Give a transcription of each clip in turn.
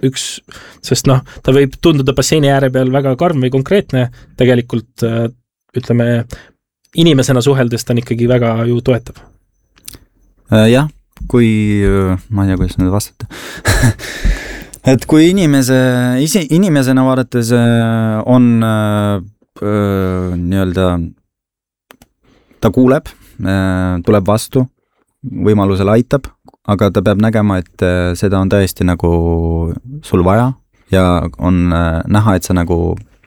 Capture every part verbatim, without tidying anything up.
üks, sest noh, ta võib tunduda basseini ääre peal väga karm või konkreetne, tegelikult ütleme, inimesena suheldes ta on ikkagi väga ju toetav. Jah, kui, ma ei tea, kuidas nüüd vastata. Et kui inimese, isi, inimesena vaadates on öö, nii-öelda ta kuuleb, tuleb vastu, võimalusel aitab, aga ta peab nägema, et seda on tõesti nagu sul vaja ja on näha, et sa nagu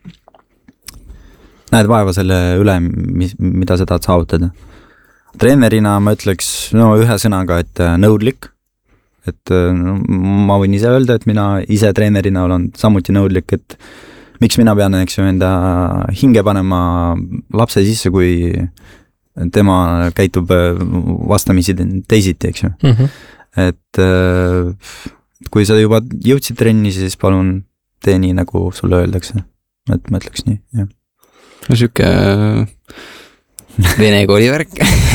näed vaeva selle üle, mis, mida sa tahad saavutada. Treenerina ma ütleks no, ühe sõnaga, et nõudlik. Et no, ma võin ise öelda, et mina ise treenerina olen samuti nõudlik, et miks mina pean eks, enda hinge panema lapse sisse, kui tema käitub vastamisi teisiti, eks ju. Mm-hmm. Et kui sa juba jõudsid trenni, siis palun tee nii, nagu sulle öeldakse. Et ma ütleks nii, jah. No süke vene kooli värk.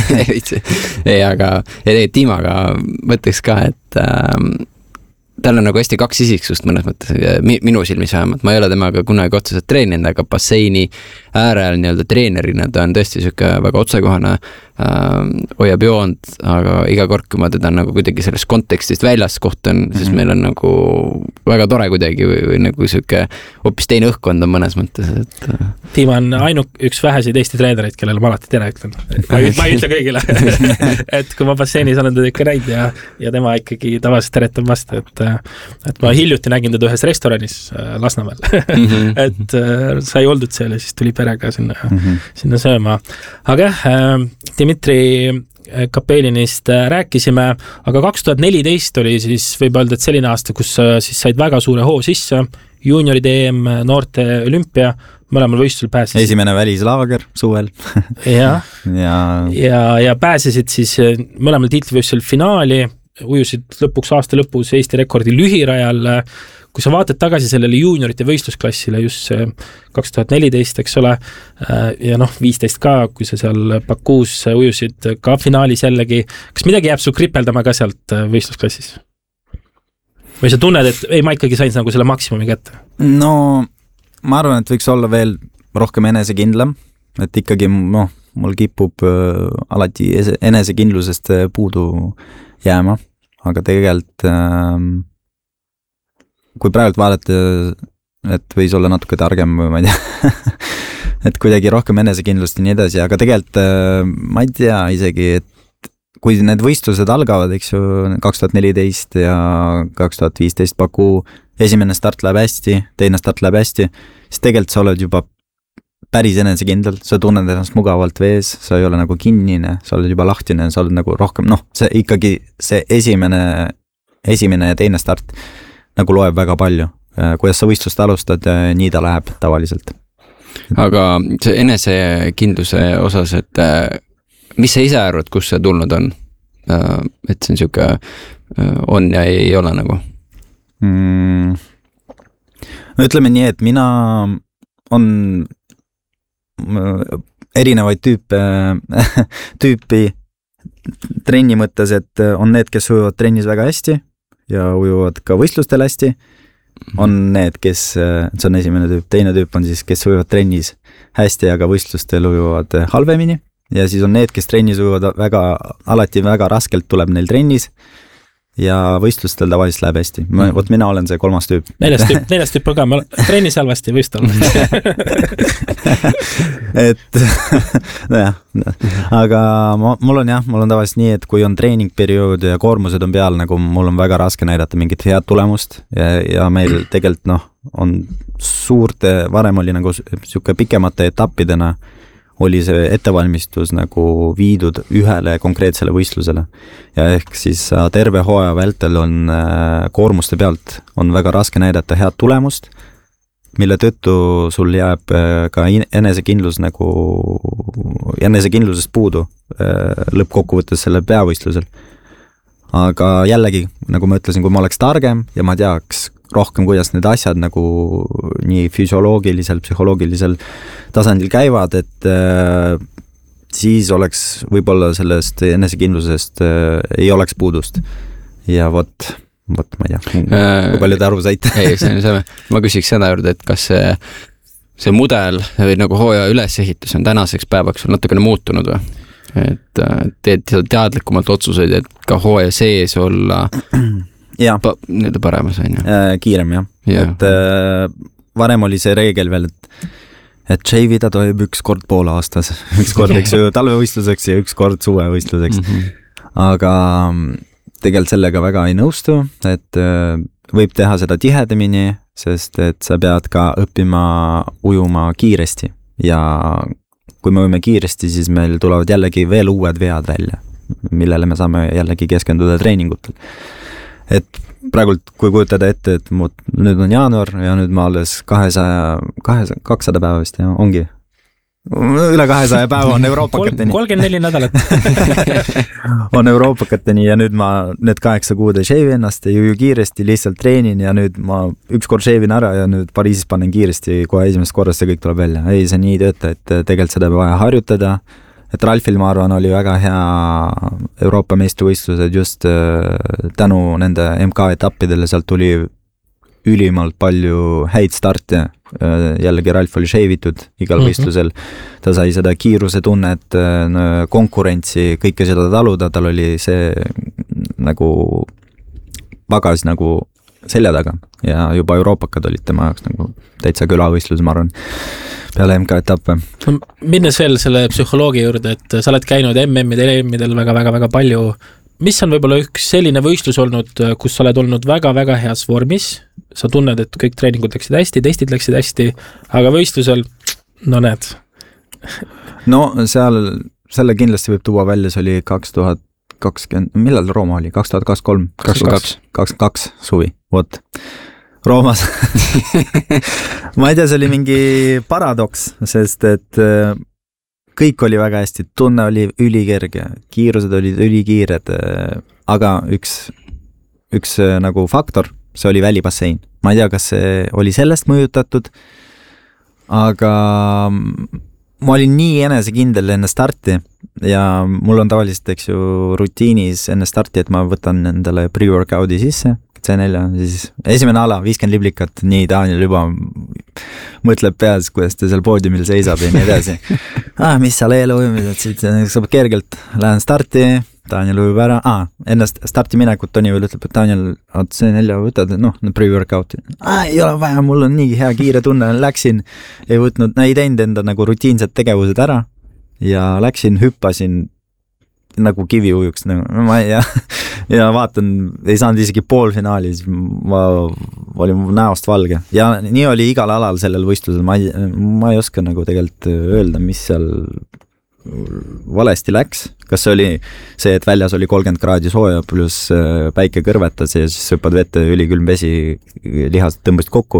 ei, aga ei, Tiimaga mõtleks ka, et äh, tal on nagu hästi kaks isiksust mõnes mõttes, minu silmis vähemalt. Ma ei ole temaga kunagi otseselt treeninud, aga basseini äärel nii-öelda treenerina ta on tõesti süke väga otsekohane, äh, hoiab joont, aga iga kord, kui ma teda nagu kuidagi sellest kontekstist väljas kohtan, mm-hmm. siis meil on nagu väga tore kuidagi või, või nagu süke hoopis teine õhkkond on mõnes mõttes. Et... Tiim on ainuk üks väheseid Eesti treenereid, kellele ma alati tere ütlen. Ma ei, ma ei ütle kõigile. et kui ma basseinis olen teda ikka näinud ja, ja tema ikkagi tavaliselt teretab vastu, et, et ma hiljuti nägin teda ühes restoranis Lasnamäel. mm-hmm. et sai oldud seal ja siis tuli perega sinna, mm-hmm. sinna sööma. Aga jah, Dmitri Kapelinist rääkisime, aga kaks tuhat neliteist oli siis võib öelda, et selline aasta, kus siis said väga suure hoo sisse, juuniori D M, noorte olümpia, mõlemal võistlusel pääsesid. Esimene välislaager suvel. ja, ja. ja, ja pääsesid siis mõlemal tiitlivõistlusel finaali, ujusid lõpuks aasta lõpus Eesti rekordi lühirajal. Kui sa vaatad tagasi sellele juuniorite võistlusklassile just kaks tuhat neliteist, eks ole, ja noh, viisteist ka, kui sa seal Bakuus ujusid ka finaalis jällegi, kas midagi jääb sul kripeldama ka sealt võistlusklassis? Või sa tunned, et ei, ma ikkagi sain nagu selle maksimumi kätte? No, ma arvan, et võiks olla veel rohkem enesekindlam, et ikkagi noh, mul kipub alati enesekindlusest puudu jääma, aga tegelikult äh, kui praegu vaadata, et võis olla natuke targem või ma ei tea, et kuidagi rohkem enesekindlust ja nii edasi, aga tegelikult ma ei tea isegi, et kui need võistlused algavad, eks ju, kaks tuhat neliteist ja kaks tuhat viisteist Baku, esimene start läheb hästi, teine start läheb hästi, siis tegelikult sa oled juba päris enesekindel, sa tunned ennast mugavalt vees, sa ei ole nagu kinnine, sa oled juba lahtine, sa oled nagu rohkem, noh, see ikkagi see esimene, esimene ja teine start nagu loeb väga palju. Kuidas sa võistlust alustad, nii ta läheb tavaliselt. Aga see enesekindluse osas, et mis sa ise arvad, kus see tulnud on? Et see on siuke on ja ei ole nagu? Mm. Ütleme nii, et mina on erinevaid tüüpe, tüüpi trenni mõttes, et on need, kes ujuvad trennis väga hästi ja ujuvad ka võistlustel hästi, on need, kes, see on esimene tüüp, teine tüüp on siis, kes ujuvad trennis hästi, aga võistlustel ujuvad halvemini ja siis on need, kes trennis ujuvad väga, alati väga raskelt tuleb neil trennis ja võistlustel tavaliselt läheb hästi. Ma, võt mina olen see kolmas tüüp. Neljas tüüp, neljas tüüp on ka, ma trennis halvasti võistel. et no jah, aga ma, mul on jah, mul on tavaliselt nii, et kui on treeningperiood ja koormused on peal, nagu mul on väga raske näidata mingit head tulemust ja, ja meil tegelikult noh, on suurte, varem oli nagu siuke pikemate etappidena oli see ettevalmistus nagu viidud ühele konkreetsele võistlusele. Ja ehk siis terve hooaja vältel on koormuste pealt on väga raske näidata head tulemust, mille tõttu sul jääb ka enesekindlus nagu, enesekindlusest puudu lõppkokkuvõttes selle peavõistlusel. Aga jällegi, nagu ma ütlesin, kui ma oleks targem ja ma teaks rohkem, kuidas need asjad nagu nii füsioloogilisel, psühholoogilisel tasandil käivad, et äh, siis oleks võib-olla sellest enesekindlusest äh, ei oleks puudust. Ja vot, vot ma ei tea, kui palju te aru saite. Ei, see on see, ma küsiks seda juurde, et kas see, see mudel või nagu hooaja ülesehitus on tänaseks päevaks natukene muutunud või? Et teed teadlikumalt otsuseid, et ka hooaja sees olla ja. pa, nii-öelda paremas on ju. Kiirem jah ja. Et äh, varem oli see reegel veel, et et J-vida tohib üks kord poole aastas, üks kord eks ju talvevõistluseks ja üks kord suvevõistluseks mm-hmm. aga tegelikult sellega väga ei nõustu, et äh, võib teha seda tihedamini, sest et sa pead ka õppima ujuma kiiresti ja kui me võime kiiresti, siis meil tulevad jällegi veel uued vead välja, millele me saame jällegi keskenduda treeningutel. Et praegult, kui kujutada ette, et mu, nüüd on jaanuar ja nüüd ma alles kahesaja, kakssada päeva vist ja ongi. Üle kahesaja päeva on euroopakateni. kolmkümmend neli nädalat. on euroopakateni ja nüüd ma need kaheksa kuud ei shave ennast ja ju kiiresti lihtsalt treenin ja nüüd ma üks kord shave'in ära ja nüüd Pariisis panen kiiresti kohe esimest korrast ja kõik tuleb välja. Ei, see nii tööta, et tegelikult seda vaja harjutada. Et Ralfil, ma arvan, oli väga hea Euroopa meistrivõistlused just tänu nende M K etappidele, sealt tuli ülimalt palju häid starte. Jällegi Ralf oli šeivitud igal mm-hmm. võistlusel. Ta sai seda kiiruse tunnet, konkurentsi, kõike seda taluda, tal oli see nagu vagas nagu selja taga ja juba euroopakad olid tema jaoks nagu täitsa külavõistlus, ma arvan, peale M K etappe. Minnes veel selle psühholoogia juurde, et sa oled käinud M M-idel, M M-idel väga-väga-väga palju. Mis on võib-olla üks selline võistlus olnud, kus sa oled olnud väga-väga heas vormis, sa tunned, et kõik treeningud läksid hästi, testid läksid hästi, aga võistlusel, no näed. No seal, selle kindlasti võib tuua välja, see oli kaks tuhat kakskümmend, millal Rooma oli? kaks tuhat kakskümmend kolm kakskümmend kaks suvi, vot. Roomas. Ma ei tea, see oli mingi paradoks, sest et kõik oli väga hästi, tunne oli ülikerge, kiirused olid ülikiired, aga üks, üks nagu faktor, see oli välibassein. Ma ei tea, kas see oli sellest mõjutatud, aga ma olin nii enesekindel enne starti ja mul on tavaliselt, eks ju, rutiinis enne starti, et ma võtan endale pre-workout'i sisse, C neli, siis esimene ala, viiskümmend liblikat, nii Daniel juba mõtleb peas, kuidas ta seal poodiumil seisab ja nii edasi. Ah, mis seal eel ujumised, siit saab kergelt, lähen starti, Daniel ujub ära, ah, ennast starti minekut Toni veel ütleb, et Daniel, C neli võtad, noh, pre-workout'i. Ah, ei ole vaja, mul on nii hea kiire tunne, läksin, ei võtnud, ei teinud enda nagu rutiinsed tegevused ära ja läksin, hüppasin nagu kivi ujuks, nagu, ma ei ja, ja vaatan, ei saanud isegi poolfinaali, siis ma olin näost valge ja nii oli igal alal sellel võistlusel, ma ei, ma ei oska nagu tegelikult öelda, mis seal valesti läks, kas see oli see, et väljas oli kolmkümmend kraadi sooja pluss päike kõrvetas ja siis hüppad vette, ülikülm vesi, lihased tõmbasid kokku,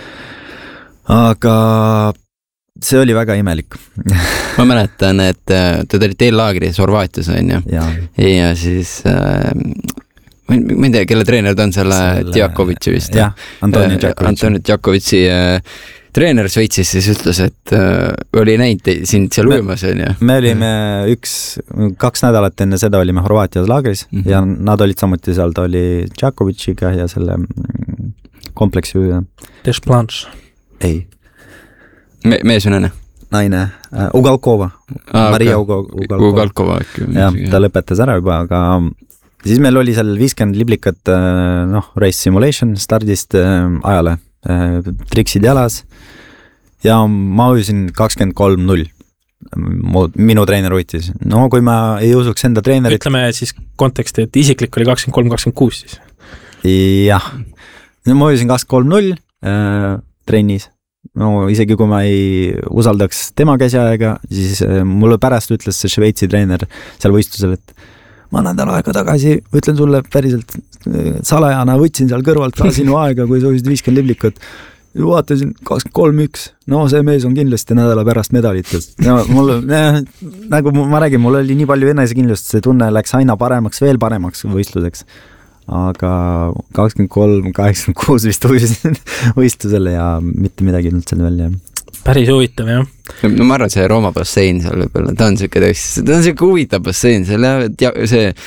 aga see oli väga imelik. Ma mäletan, et te olite eellaagris Horvaatias, on ju? Ja. ja siis, äh, ma ei tea, kelle treener ta on selle, selle Djakovitši vist. Jah, Antoni Djakovitši. Antoni Djakovitši äh, treener Šveitsis siis ütles, et äh, oli näinud sind seal ujumas, on ju? Me olime üks, kaks nädalat enne seda olime Horvaatias laagris mm-hmm. ja nad olid samuti seal, ta oli Djakovitšiga ja selle kompleksi ujuja. Desplanche. Ei. Me, mees on enne? Naine, uh, Ugalkova, ah, Maria okay. Ugalkova. Ugalkova äkki. Ja, ta lõpetas ära juba, aga siis meil oli seal viiskümmend liblikat, noh, race simulation stardist äh, ajale, äh, triksid jalas ja ma ujusin kakskümmend kolm null. Minu treener võitis. No kui ma ei usuks enda treenerit... Ütleme siis konteksti, et isiklik oli kakskümmend kolm kakskümmend kuus siis. Jah. Ma ujusin kakskümmend kolm null äh, trennis. No isegi kui ma ei usaldaks tema käsiaega, siis mulle pärast ütles see Šveitsi treener seal võistlusel, et ma nädal aega tagasi, ütlen sulle päriselt salajana, võtsin seal kõrvalt ka sinu aega, kui sa ujusid viiskümmend liblikut. Vaatasin kakskümmend kolm üks, no see mees on kindlasti nädala pärast medalites. No, mul, äh, nagu ma räägin, mul oli nii palju enesekindlust, see tunne läks aina paremaks, veel paremaks võistluseks. Aga kakskümmend kolm kaheksakümmend kuus vist ujusin võistlusele ja mitte midagi nüüd selle välja. Päris huvitav, jah. No ma arvan, see Rooma bassein seal võib-olla, ta on siuke, ta on siuke huvitav bassein, seal ja see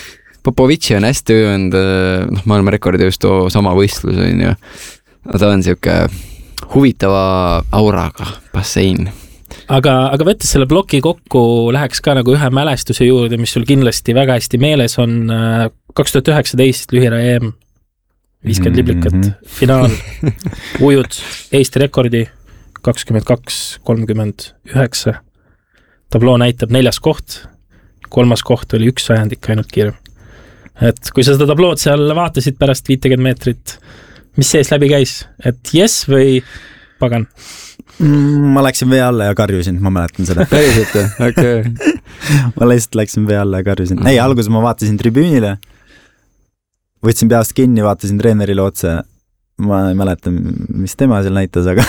Popovitši on hästi ujunud, noh, maailma rekordi just too sama võistlus on ju. Ta on siuke huvitava auraga bassein. Aga, aga võttes selle ploki kokku, läheks ka nagu ühe mälestuse juurde, mis sul kindlasti väga hästi meeles on kaks tuhat üheksateist lühira E M, viiskümmend liblikat, mm-hmm. finaal, ujud, Eesti rekordi, kakskümmend kaks kolmkümmend üheksa. Tabloo näitab neljas koht, kolmas koht oli üks sajandik ainult kiirem. Et kui sa seda tablood seal vaatasid pärast viitekümmet meetrit, mis sees läbi käis? Et yes või pagan? Ma läksin vee alla ja karjusin, ma mäletan seda. Päriselt, okei. Ma lihtsalt läksin vee alla ja karjusin. Ei, alguses ma vaatasin tribüünile, võtsin peast kinni, vaatasin treenerile otse. Ma ei mäleta, mis tema seal näitas, aga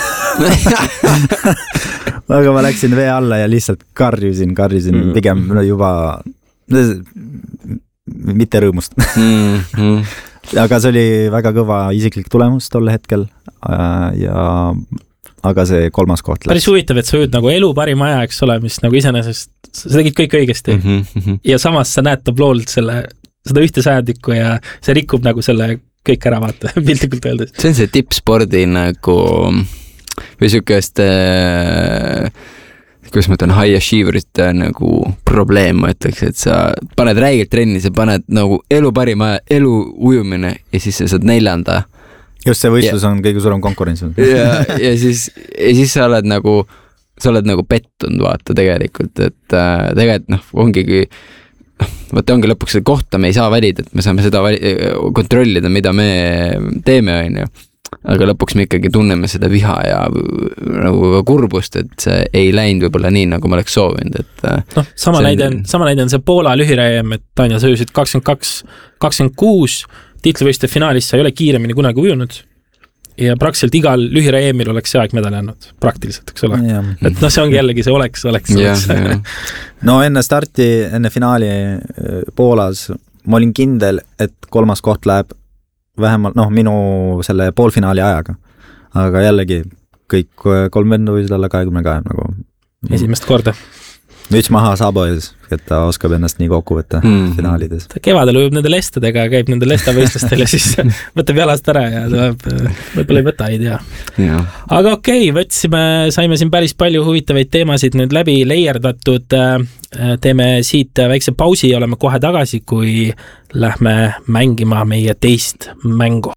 aga ma läksin vee alla ja lihtsalt karjusin, karjusin pigem juba mitte rõõmust. Aga see oli väga kõva isiklik tulemus tol hetkel ja aga see kolmas koht läks. Päris huvitav, et sa ujud nagu elu parim aja, eks ole, mis nagu iseenesest, sa tegid kõik õigesti. Mm -hmm. Ja samas sa näed tabloolt selle, seda ühte sajandikku ja see rikub nagu selle kõik ära vaata, piltlikult öeldes. See on see tippspordi nagu, või siukest, kuidas ma ütlen, high achieverite nagu probleem, ma ütleks, et sa paned räigelt trenni, sa paned nagu elu parim aja, elu ujumine ja siis sa saad neljanda. Just see võistlus ja, on kõige suurem konkurents. Ja, ja, siis, ja siis sa oled nagu, sa oled nagu pettunud vaata tegelikult, et äh, tegelikult noh, ongigi, vaata ongi lõpuks see kohta, me ei saa valida, et me saame seda vali, kontrollida, mida me teeme, on ju. Aga lõpuks me ikkagi tunneme seda viha ja nagu ka kurbust, et see ei läinud võib-olla nii, nagu ma oleks soovinud. Et, noh, sama näide on, sama näide on see Poola lühirajem, et Tanja, sa ujusid kakskümmend kaks kakskümmend kuus tiitlivõistluste finaalis, sa ei ole kiiremini kunagi ujunud ja praktiliselt igal lühira E M-il oleks see aeg medali andnud, praktiliselt, eks ole. Et noh, see ongi jällegi see oleks, oleks, oleks. Ja, ja. No enne starti, enne finaali Poolas ma olin kindel, et kolmas koht läheb vähemalt, noh, minu selle poolfinaali ajaga. Aga jällegi kõik kolm vendu võisid alla kahekümne kahe nagu. Esimest korda. Müts maha Sabojas, et ta oskab ennast nii kokku võtta mm. finaalides. Ta kevadel ujub nende lestadega, käib nende lestavõistlustel ja siis võtab jalast ära ja tuleb, võib-olla ei võta, ei tea. Ja. Aga okei, okay, võtsime, saime siin päris palju huvitavaid teemasid nüüd läbi leierdatud. Teeme siit väikse pausi ja oleme kohe tagasi, kui lähme mängima meie teist mängu.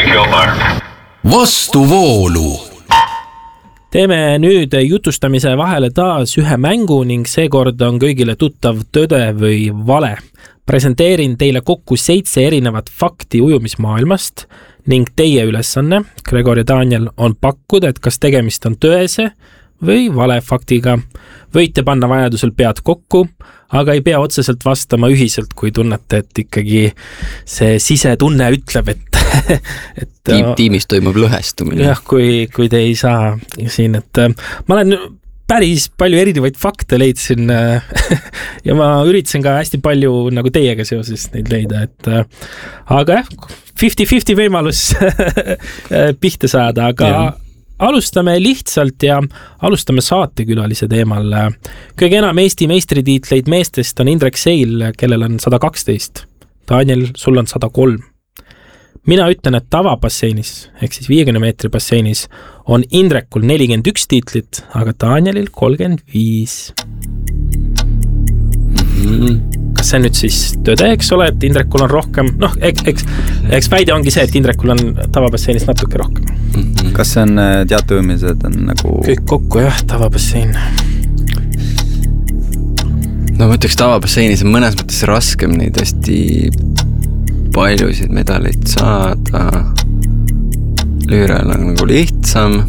Vastuvoolu. Teeme nüüd jutustamise vahele taas ühe mängu ning seekord on kõigile tuttav tõde või vale. Presenteerin teile kokku seitse erinevat fakti ujumismaailmast ning teie ülesanne, Gregor ja Daniel, on pakkuda, et kas tegemist on tõese või vale faktiga. Võite panna vajadusel pead kokku, aga ei pea otseselt vastama ühiselt, kui tunnete, et ikkagi see sisetunne ütleb, et, et Tiim, tiimis toimub lõhestumine. Jah, kui, kui te ei saa siin, et ma olen päris palju erinevaid fakte leidsin ja ma üritasin ka hästi palju nagu teiega seoses neid leida, et aga jah, viiskümmend viiskümmend võimalus pihta saada, aga ja. Alustame lihtsalt ja alustame saatekülalise teemal. Kõige enam Eesti meistritiitleid meestest on Indrek Seil, kellel on sada kaksteist. Daniel, sul on sada kolm. Mina ütlen, et tavabasseinis, ehk siis viiekümne meetri basseinis, on Indrekul nelikümmend üks tiitlit, aga Danielil kolmkümmend viis. Mm-hmm. Kas see nüüd siis tõde, eks ole, et Indrekul on rohkem, noh, eks, eks, eks väide ongi see, et Indrekul on tavabasseinis natuke rohkem. Mm-hmm. Kas see on teatujumised on nagu... Kõik kokku, jah, tavabassein. No ma ütleks, tavabasseinis on mõnes mõttes raskem neid hästi paljusid medaleid saada. Lüüral on nagu lihtsam.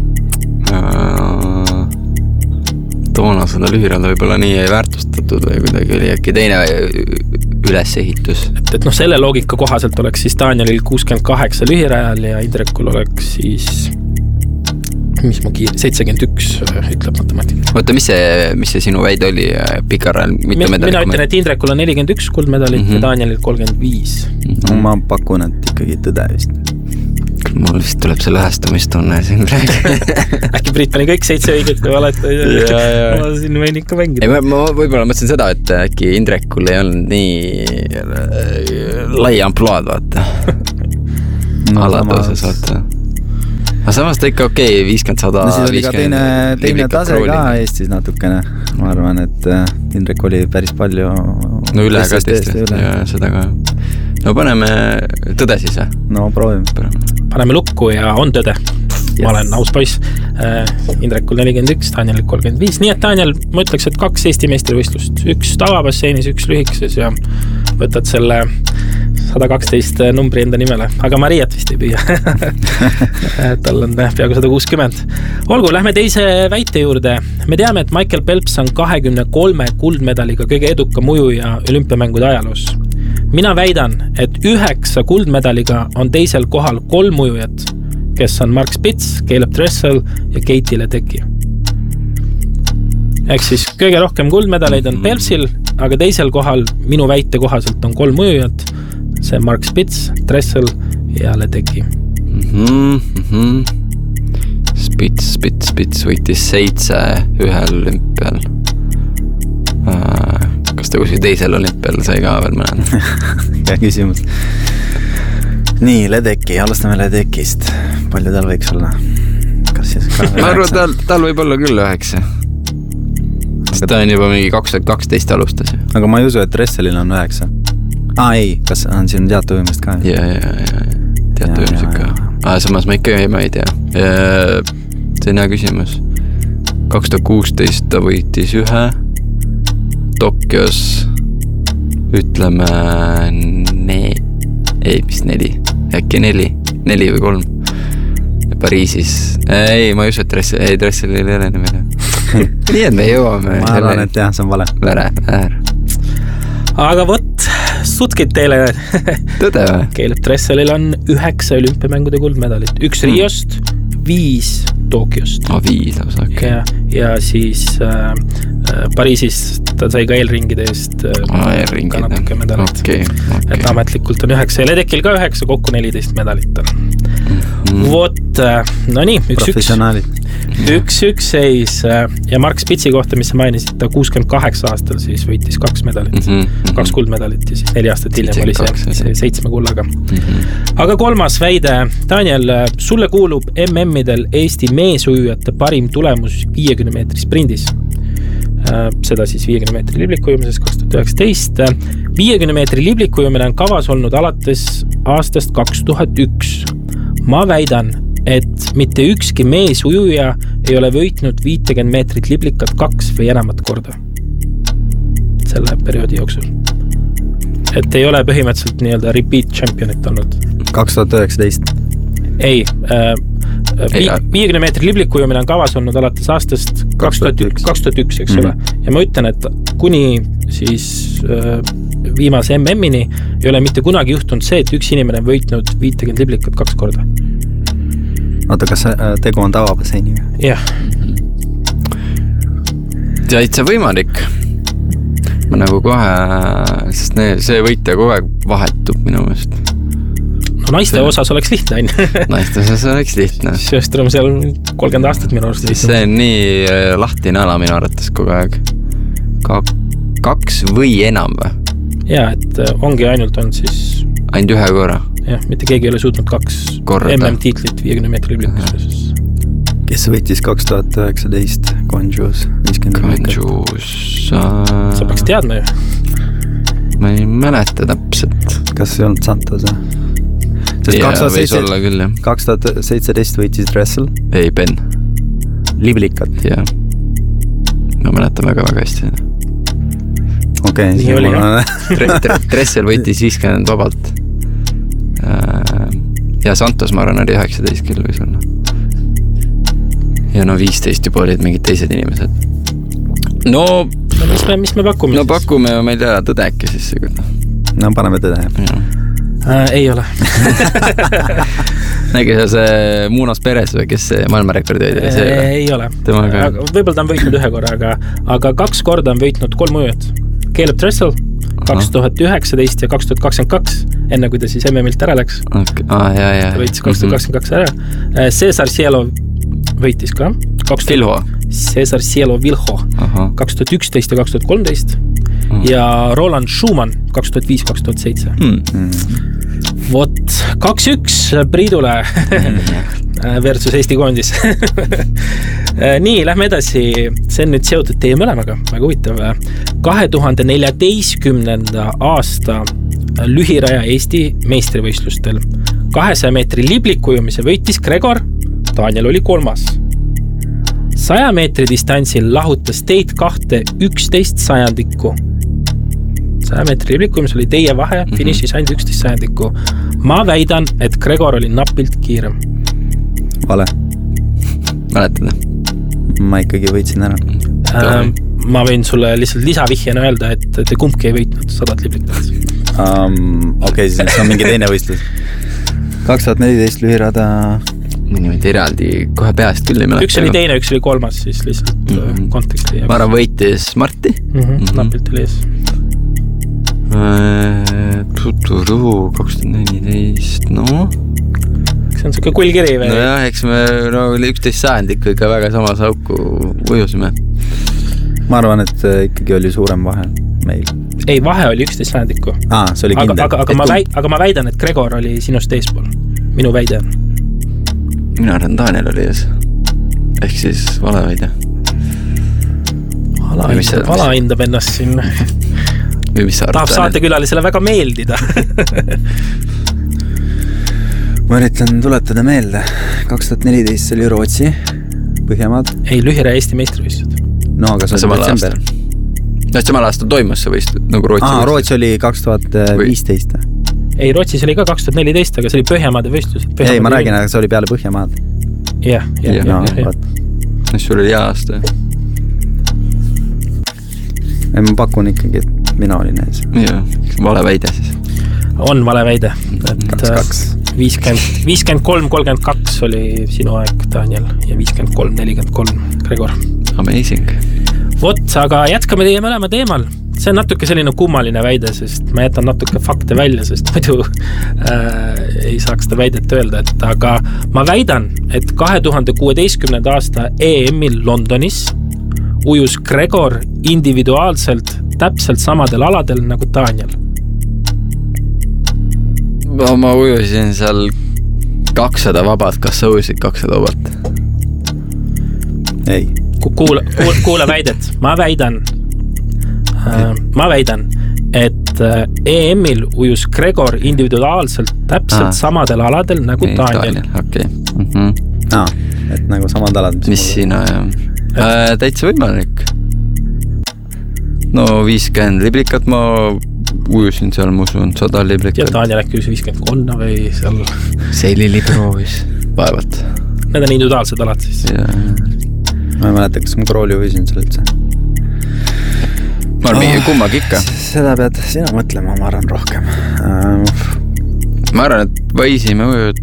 Toona seda lüüral võib-olla nii ei väärtustatud või kuidagi oli äkki teine ülesehitus. Et, et noh, selle loogika kohaselt oleks siis Danielil kuuskümmend kaheksa lühirajal ja Indrekul oleks siis mis ma kiir... seitsekümmend üks ütleb matemaatika. Oota, mis see, mis see sinu väide oli pikarajal? Mina ütlen, et Indrekul on nelikümmend üks kuldmedalit mm-hmm. ja Danielil kolmkümmend viis. No ma pakun, et ikkagi tõde vist. mul vist tuleb see lõhestumistunne siin praegu. Äkki Priit pani kõik seitse õiget või valeta ja, ja. Ma siin võin ikka mängida. Ei, ma, ma võib-olla mõtlesin seda, et äkki Indrekul ei olnud nii lai ampload, vaata. No, alatõuses, vaata. Aga samas ta ikka okei, okay, viiskümmend sada. No siis oli ka teine, teine tase krooli. Ka Eestis natukene. Ma arvan, et Indrek oli päris palju. No üle ka teiste, ja seda ka. No paneme tõde siis, jah? No proovime. Paneme lukku ja on tõde. Yes. Ma olen aus poiss. Indrekul nelikümmend üks, Daniel kolmkümmend viis. Nii et Daniel, ma ütleks, et kaks Eesti meistrivõistlust. Üks tavabasseinis, üks lühikeses ja võtad selle sada kaksteist numbri enda nimele. Aga Mariat vist ei püüa. Tal on peaaegu sada kuuskümmend. Olgu, lähme teise väite juurde. Me teame, et Michael Phelps on kahekümne kolme kuldmedaliga kõige edukam ujuja olümpiamängude ajaloos. Mina väidan, et üheksa kuldmedaliga on teisel kohal kolm ujujat, kes on Mark Spitz, Caleb Dressel ja Katie Ledecky. Ehk siis kõige rohkem kuldmedaleid on Phelpsil, aga teisel kohal minu väite kohaselt on kolm ujujat. See on Mark Spitz, Dressel ja Ledecky. Mm-hmm, mm-hmm. Spitz, Spitz, Spitz võitis seitse ühel olümpial. Kas ta kuskil teisel olümpial sai ka veel mõned? Hea küsimus. Nii, Ledecky, alustame Ledeckist. Palju tal võiks olla? Kas siis ka ma arvan, tal, tal võib olla küll üheksa. Ta on juba mingi kaks tuhat kaksteist alustas. Aga ma ei usu, et Dresselil on üheksa. Aa, ei, kas on siin teatuvõimist ka? Ja, ja, ja, teatuvõimist ka. Aga samas ma ikka ei, ma ei tea. See on hea küsimus. kaks tuhat kuusteist ta võitis ühe. Tokyos ütleme ne... ei, mis neli? Äkki neli? Neli või kolm? Pariisis. Ei, ma ei usu, et Dressel, ei, Dressel ei ole nimele. Nii, et me jõuame. Ma arvan, et jah, see on vale. Väre, väär. Aga võt, sutkid teile. Tõde või? Caleb Dresselil on üheksa olümpiamängude kuldmedalit. Üks hmm. Riost, viis Tokyost. Ah, viis, okay. ja, ja siis äh, Pariisis ta sai ka eelringide eest äh, ah, ka natuke medalit. Okay, okay. Et ametlikult on üheksa. Ja Ledeckil ka üheksa, kokku neliteist medalit on. Mm. Vot, äh, no nii, üks, üks. Üks, üks seis. Äh, ja Mark Spitzi kohta, mis sa mainisid, ta kuuskümmend kaheksa aastal siis võitis kaks medalit. Mm -hmm. Kaks kuldmedalit ja siis neli aastat hiljem oli see, see seitsme kullaga. Mm -hmm. Aga kolmas väide. Daniel, sulle kuulub M M-idel Eesti meesujujate parim tulemus viiekümne meetri sprindis. Seda siis viiekümne meetri liblikujumines kaks tuhat üheksateist. viiekümne meetri liblikujumine on kavas olnud alates aastast kaks tuhat üks. Ma väidan, et mitte ükski meesujuja ei ole võitnud viitekümmet meetrit liblikat kaks või enamat korda selle perioodi jooksul. Et ei ole põhimõtteliselt nii-öelda repeat championit olnud. kaks tuhat üheksateist. Ei, äh, viiekümne meetri liblikujumine on kavas olnud alates aastast kaks tuhat üks, eks mm-hmm. ole. Ja ma ütlen, et kuni siis äh, viimase M M-ini ei ole mitte kunagi juhtunud see, et üks inimene on võitnud viitekümmet liblikat kaks korda. Oota, kas tegu on tavabasseiniga? Jah. Täitsa võimalik. Ma nagu kohe, sest ne, see võitja kogu aeg vahetub minu meelest. No naiste see... osas oleks lihtne. Naiste osas oleks lihtne. Sööster on seal kolmkümmend aastat minu arust. See on nii lahtine ala minu arvates kogu aeg. Ka, kaks või enam või? Jaa, et ongi ainult on siis... Ainult ühe korra? Jah, mitte keegi ei ole suutnud kaks korda. M M-tiitlit viiekümne meetri liblikuses. Kes võitis kaks tuhat üheksateist Konjus? Konjus... Sa peaks teadma ju. Ma ei mäleta täpselt. Kas ei olnud Santos? Jaa, võis olla küll, jah. kaks tuhat seitseteist võitis Dressel? Ei, Ben. Liblikat? Jah. Ma mäletan väga-väga hästi. Okei. Nii oli, jah. Dressel võitis viiskümmend vabalt. Ja Santos, ma arvan, oli üheksateist küll võis olla. Ja no viisteist juba olid mingid teised inimesed. No, no mis, me, mis me pakume no siis? Pakume, ma ei tea, tõdäkki siis. No paneme tõde. Äh, ei ole. Nägi seal see Muunas Peres või kes see maailmarekordi oli? See, ei ole. Võib-olla ta on võitnud ühe korra, aga, aga kaks korda on võitnud kolm ujujat. Caleb Dressel, kaks tuhat üheksateist ja kaks tuhat kakskümmend kaks, enne kui ta siis M M-ilt ära läks. Okay. Ah, jah, jah. Ta võitis kaks tuhat kakskümmend kaks ära. Cesar Cielo võitis ka. Vilho. Cesar Cielo Vilho. kaks tuhat üksteist ja kaks tuhat kolmteist. Aha. Ja Roland Schumann kaks tuhat viis kaks tuhat seitse. Hmm. Vot, kaks üks Priidule versus Eesti koondis. Nii, lähme edasi. See on nüüd seotud teie mõlemaga. Väga huvitav. kahe tuhande neljateistkümnenda aasta lühiraja Eesti meistrivõistlustel. kahesaja meetri liblikujumise võitis Gregor, Daniel oli kolmas. saja meetri distantsil lahutas teid kahte üksteist sajandikku. saja meetri liblikujumis oli teie vahe, mm-hmm. finišis ainult üksteist sajandikku. Ma väidan, et Gregor oli napilt kiirem. Vale. Mäletada? Ma ikkagi võitsin ära. Ähm, ma võin sulle lihtsalt lisavihjena öelda, et te kumbki ei võitnud sadat liblikat. Um, Okei, okay, siis on mingi teine võistlus. kaks tuhat neliteist lühirada... Niimoodi eraldi kohe peast küll ei mäleta. Üks oli teine, üks oli kolmas, siis lihtsalt mm-hmm. konteksti. Ma arvan võitis Marti. Mm-hmm. Mm-hmm. Napilt oli ees. Tuturu kaks tuhat neliteist, no... See on siuke kullkiri või? No jah, eks me no, üksteist sajandikku ikka väga samas auku ujusime. Ma arvan, et ikkagi oli suurem vahe meil. Ei, vahe oli üksteist sajandikku. Aa, see oli kindel. Aga, aga, aga, ma väid, aga ma väidan, et Gregor oli sinust eespool. Minu väide on. Mina arvan, Daniel oli ees. Ehk siis vale väide. Vala hindab, vala hindab ennast siin. Või mis sa arvad? Tahab saatekülalisele väga meeldida. Ma üritan tuletada meelde. kaks tuhat neliteist oli Rootsi, Põhjamaad. Ei, lühiraja Eesti meistrivõistlused. No, aga see on detsember. No, samal aastal toimus see võistlus, nagu Rootsi Aa, Rootsi oli kaks tuhat viisteist. Ei, Rootsis oli ka kaks tuhat neliteist, aga see oli Põhjamaade võistlused. Ei, ma räägin, aga see oli peale Põhjamaad. Jah, jah, jah, jah, jah. Mis sul oli hea aasta? Ei, ma pakun ikkagi, et mina olin ees. Jah, vale väide siis. On vale väide. Et viiskümmend kolm kolmkümmend kaks oli sinu aeg, Daniel, ja viiskümmend kolm nelikümmend kolm Gregor. Amazing. Vot, aga jätkame teie mõlema teemal. See on natuke selline kummaline väide, sest ma jätan natuke fakte välja, sest muidu äh, ei saaks seda väidet öelda, et aga ma väidan, et kahe tuhande kuueteistkümnenda aasta E M-il Londonis ujus Gregor individuaalselt täpselt samadel aladel nagu Daniel. No, ma ujusin seal kakssada vabalt, kas sa ujusid kakssada vabalt? Ei. Kuula, kuula, kuula väidet. Ma väidan, äh, ma väidan, et E M-il ujus Gregor individuaalselt täpselt ah. samadel aladel nagu Ei, Daniel. Daniel. Okay. Mm-hmm. Ah, et nagu samad alad. Mis sina, jah. Äh, täitsa võimalik. No viiskümmend liblikat ma ujusin seal, ma usun, sada liblikat. Ja Daniel äkki ujus viiskümmend kolm või seal... Seilili proovis. Vaevalt. Need on individuaalsed alad siis. Ja. Ma ei mäleta, kas ma krooli ujusin seal üldse. Ma arvan, oh, kummagi ikka. Seda pead sina mõtlema, ma arvan rohkem. Uh, ma arvan, et võisime ujud...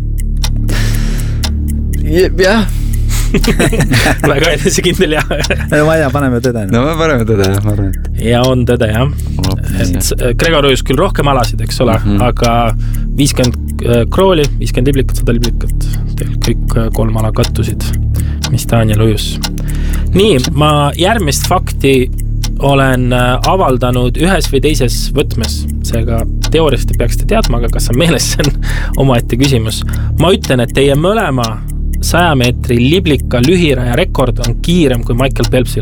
Jah. Väga edasi kindel, jah. Ma ei tea, paneme tõde. No me paneme tõde, jah, ma arvan. Ja on tõde, jah. Et Gregor ujus küll rohkem alasid, eks ole, mm-hmm. aga viiskümmend krooli, viiskümmend liblikat, sada liblikat. Teil kõik kolm ala kattusid, mis Daniel ujus. Nii, ma järgmist fakti olen avaldanud ühes või teises võtmes. Seega teooriast peaksite teadma, aga kas on meeles, see on omaette küsimus. Ma ütlen, et teie mõlema saja meetri liblika lühiraja rekord on kiirem kui Michael Phelpsil.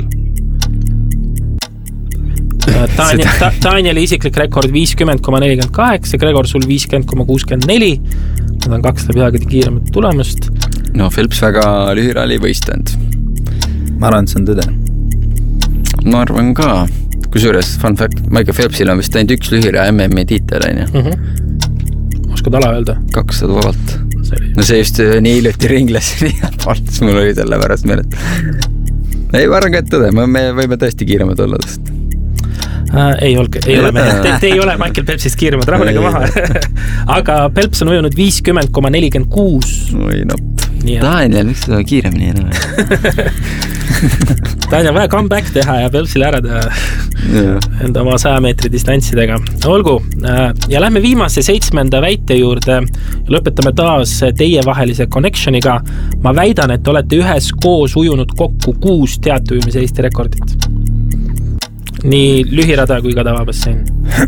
Daniel, ta, Danieli isiklik rekord viiskümmend koma nelikümmend kaheksa, Gregor sul viiskümmend koma kuuskümmend neli. Need on kaks läbi aegade kiiremat tulemust. No Phelps väga lühirali võistanud. Ma arvan, et see on tõde. Ma arvan ka. Kusjuures, fun fact, Michael Phelpsil on vist ainult üks lühiraja M M-i tiitel, on ju? Mm-hmm. Oskad ala öelda? kakssada vabalt. No see just nii hiljuti ringles nii palts, mul oli selle pärast meeled. Ei, ma arvan ka, et tõde, me võime tõesti kiiremad olla tõest. Äh, ei, olge, ei ole mehed, te, te ei ole Michael Phelpsist kiiremad, rahunege maha. Aga Phelps on ujunud viiskümmend koma nelikümmend kuus. Oi, napp. Daniel, miks seda kiiremini enam? Daniel vaja comeback teha ja Phelpsile ära teha. enda oma saja meetri distantsidega. Olgu, ja lähme viimase seitsmenda väite juurde. Lõpetame taas teievahelise connectioniga. Ma väidan, et olete ühes koos ujunud kokku kuus teatujumise Eesti rekordit. Nii lühirada kui ka tavabassein.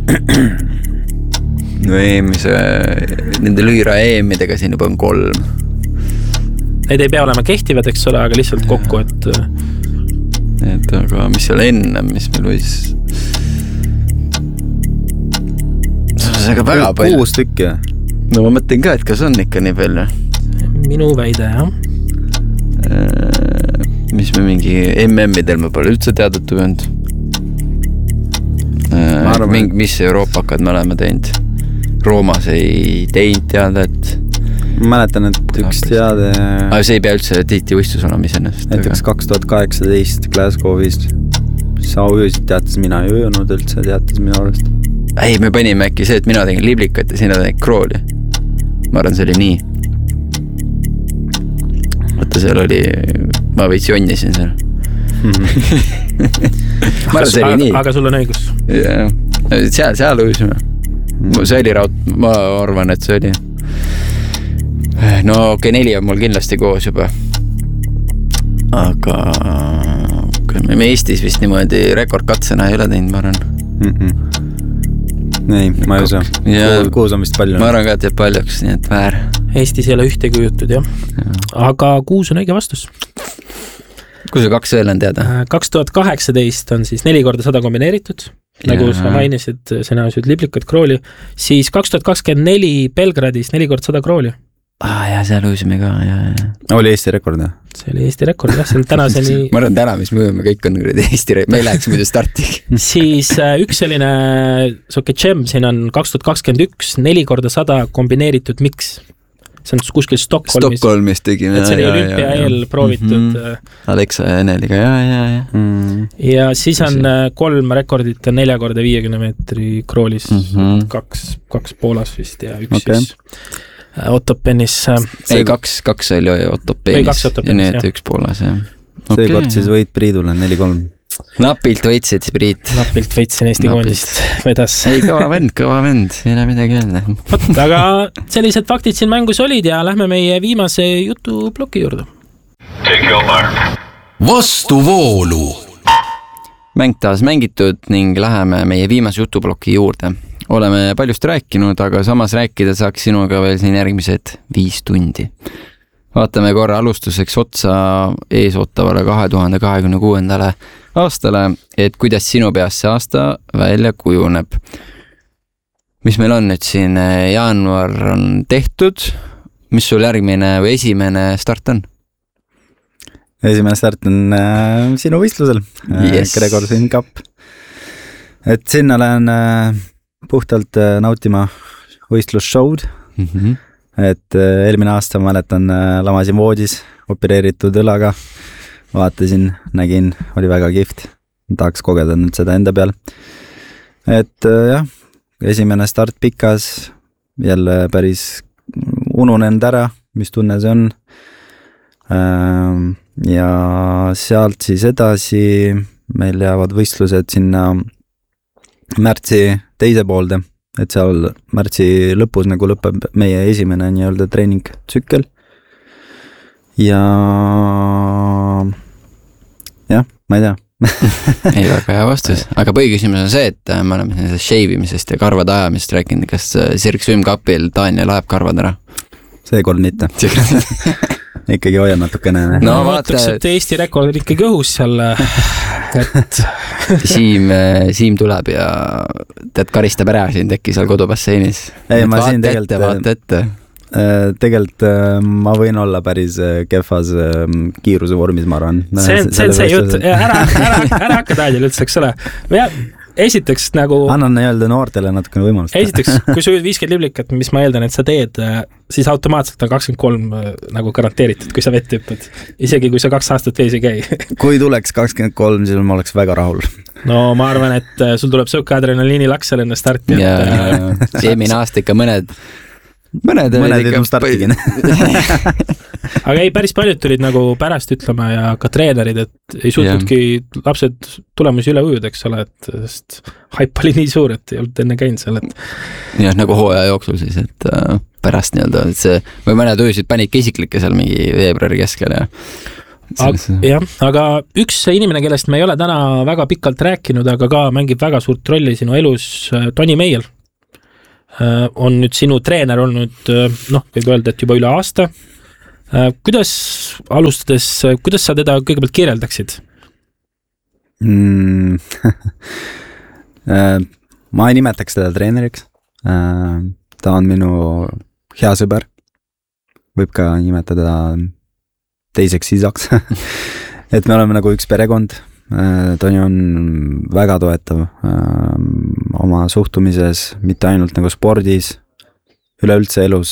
No EM-ise, nende lühira EM-idega siin juba on kolm. Need ei pea olema kehtivad, eks ole, aga lihtsalt kokku, et... et aga mis seal enne, mis meil võis... See on väga palju. Kuus tükki. No ma mõtlen ka, et kas on ikka nii palju. Minu väide, jah. Mis me mingi M M-idel me pole üldse teadutu vend. Mingi, mis Euroopakad me oleme teinud. Roomas ei teinud teada, et... Ma mäletan, et üks teade... Aga see ei pea üldse tiiti võistlus olema isennast. Näiteks kaks tuhat kaheksateist Glasgow'is. Sa ujusid teatas, mina ei ujunud üldse, teatas minu arvest. Ei, me panime äkki see, et mina tegin liblikat ja sina tegin krooli. Ma arvan, see oli nii. Vaata, seal oli... Ma veits jonnisin seal. Ma arvan, see oli nii. Aga sul on õigus. Yeah. Seal, seal ujusime. See oli raud... Ma arvan, et see oli... No okei, okay, neli on mul kindlasti koos juba. Aga... Me Eestis vist niimoodi rekordkatsena ei ole teinud, ma arvan. Mm-mm. Ei, ma ei usu. Kuus on vist palju. Ma arvan ka, et jääb paljuks, nii et väär. Eestis ei ole ühtegi jutud, jah. Ja. Aga kuus on õige vastus. Kui see kaks veel on teada? kaks tuhat kaheksateist on siis neli korda sada kombineeritud. Nagu ja. Sa mainisid, sina usid liblikat krooli. Siis kaks tuhat kakskümmend neli Belgradis neli korda sada krooli. Ah, ja seal uusime ka, ja, ja. Oli Eesti rekord, jah? See oli Eesti rekord, jah, see on tänaseni... ma arvan, täna, mis me ujume, kõik on Eesti rekord, me ei läheks muidu startiga. Siis üks selline soke tšem, siin on kaks tuhat kakskümmend üks, neli korda sada kombineeritud miks. See on kuskil Stockholmis. Stockholmis tegime, ja, ja. See oli olümpia eel proovitud. Mm-hmm. Alexa ja Eneliga, ja, ja, ja. Mm. Ja siis on kolm rekordit on nelja korda viiekümne meetri kroolis. Mm-hmm. Kaks, kaks Poolas vist ja üks okay. Siis... Ottopenis. Ei, kaks, kaks oli Ottopenis ja need üks Poolas. Ja. Okay. Seekord siis võit Priidule neli kolm. Napilt võitsid Priit. Napilt võitsin Eesti koondist vedas. Ei, kõva vend, kõva vend, ei ole midagi öelda. Võt, aga sellised faktid siin mängus olid ja lähme meie viimase jutuploki juurde. Vastuvoolu. Mäng taas mängitud ning läheme meie viimase jutuploki juurde. Oleme paljust rääkinud, aga samas rääkida saaks sinuga veel siin järgmised viis tundi. Vaatame korra alustuseks otsa eesootavale kahe tuhande kahekümne kuuendale aastale, et kuidas sinu peas see aasta välja kujuneb. Mis meil on nüüd siin, jaanuar on tehtud, mis sul järgmine või esimene start on? Esimene start on äh, sinu võistlusel, yes. Gregor Sinn Cup. Et sinna lähen... Äh, puhtalt nautima võistlusshow'd, mm-hmm. et eelmine aasta ma mäletan lamasin voodis, opereeritud õlaga, vaatasin, nägin, oli väga kihvt, tahaks kogeda nüüd seda enda peal. Et jah, esimene start pikas, jälle päris ununenud ära, mis tunne see on. Ja sealt siis edasi meil jäävad võistlused sinna märtsi teise poolde, et seal märtsi lõpus nagu lõpeb meie esimene nii-öelda treeningtsükkel. Ja jah, ma ei tea. Ei, väga hea vastus. Aga põhiküsimus on see, et me oleme sellest shave'imisest ja karvade ajamisest rääkinud. Kas Sirk Swim Cupil Daniel ajab karvad ära? Seekord mitte. Ikkagi hoian natukene. No, no vaataks, et Eesti rekord on ikkagi õhus seal, et... Siim, Siim tuleb ja tead, karistab ära siin tekki seal kodubasseinis. Ei, ma siin tegelikult... Ette, vaata ette. Tegelikult ma võin olla päris kehvas kiiruse vormis, ma arvan. See on see, see jutt, ära, ära, ära hakka taadil üldse, eks ole. Esiteks nagu... Annan nii-öelda noortele natukene võimalust. Esiteks, kui sa ujud viiskümmend liblikat, mis ma eeldan, et sa teed, siis automaatselt on kakskümmend kolm nagu garanteeritud, kui sa vett hüppad. Isegi kui sa kaks aastat vees ei käi. Kui tuleks kakskümmend kolm, siis ma oleks väga rahul. No ma arvan, et sul tuleb sõuke adrenaliini laks seal enne starti. Ja, ja, ja. Eelmine aasta ikka mõned mõned mõned ei tule startigin. Aga ei, päris paljud tulid nagu pärast ütlema ja ka treenerid, et ei suutnudki yeah. lapsed tulemusi üle ujuda, eks ole, et sest haip oli nii suur, et ei olnud enne käinud seal, et jah, nagu hooaja jooksul siis, et äh, pärast nii-öelda, et see, või mõned öösid panidki isiklikke seal mingi veebruari keskel ja Ag, jah, aga üks inimene, kellest me ei ole täna väga pikalt rääkinud, aga ka mängib väga suurt rolli sinu elus, Toni Meier, on nüüd sinu treener olnud, noh, võib öelda, et juba üle aasta. Kuidas alustades, kuidas sa teda kõigepealt kirjeldaksid? Mm, ma ei nimetaks teda treeneriks. Ta on minu hea sõber. Võib ka nimetada teiseks isaks. Et me oleme nagu üks perekond. Toni on väga toetav oma suhtumises, mitte ainult nagu spordis, üleüldse elus.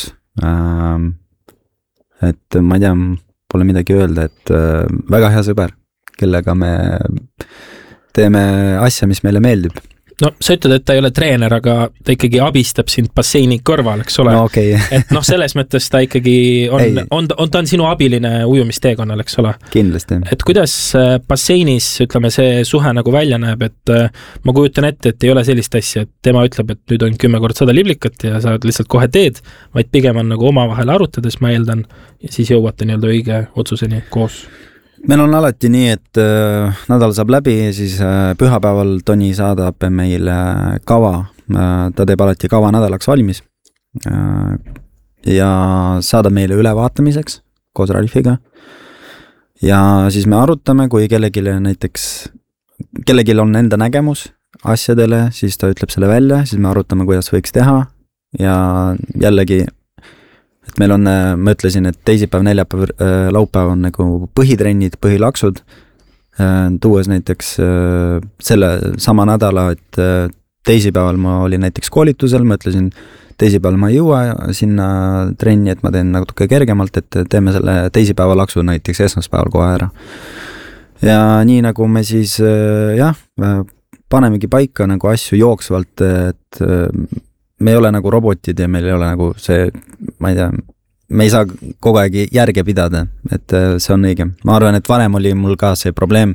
Et ma ei tea, pole midagi öelda, et väga hea sõber, kellega me teeme asja, mis meile meeldib. No sa ütled, et ta ei ole treener, aga ta ikkagi abistab sind basseini kõrval, eks ole? No, okay. Et noh, selles mõttes ta ikkagi on, on, on, ta on sinu abiline ujumisteekonnal, eks ole? Kindlasti. Et kuidas basseinis, ütleme, see suhe nagu välja näeb, et ma kujutan ette, et ei ole sellist asja, et tema ütleb, et nüüd on kümme kord sada liblikat ja sa lihtsalt kohe teed, vaid pigem on nagu omavahel arutades, ma eeldan, ja siis jõuate nii-öelda õige otsuseni koos. Meil on alati nii, et äh, nädal saab läbi ja siis äh, pühapäeval Toni saadab meile kava. Äh, ta teeb alati kava nädalaks valmis äh, ja saadab meile ülevaatamiseks koos Ralfiga. Ja siis me arutame, kui kellegile näiteks, kellegil on enda nägemus asjadele, siis ta ütleb selle välja, siis me arutame, kuidas võiks teha ja jällegi et meil on, ma ütlesin, et teisipäev, neljapäev, laupäev on nagu põhitrennid, põhilaksud, tuues näiteks selle sama nädala, et teisipäeval ma olin näiteks koolitusel, ma ütlesin, teisipäeval ma ei jõua sinna trenni, et ma teen natuke kergemalt, et teeme selle teisipäeva laksu näiteks esmaspäeval kohe ära. Ja nii nagu me siis, jah, panemegi paika nagu asju jooksvalt, et me ei ole nagu robotid ja meil ei ole nagu see, ma ei tea, me ei saa kogu aeg järge pidada, et see on õige. Ma arvan, et varem oli mul ka see probleem,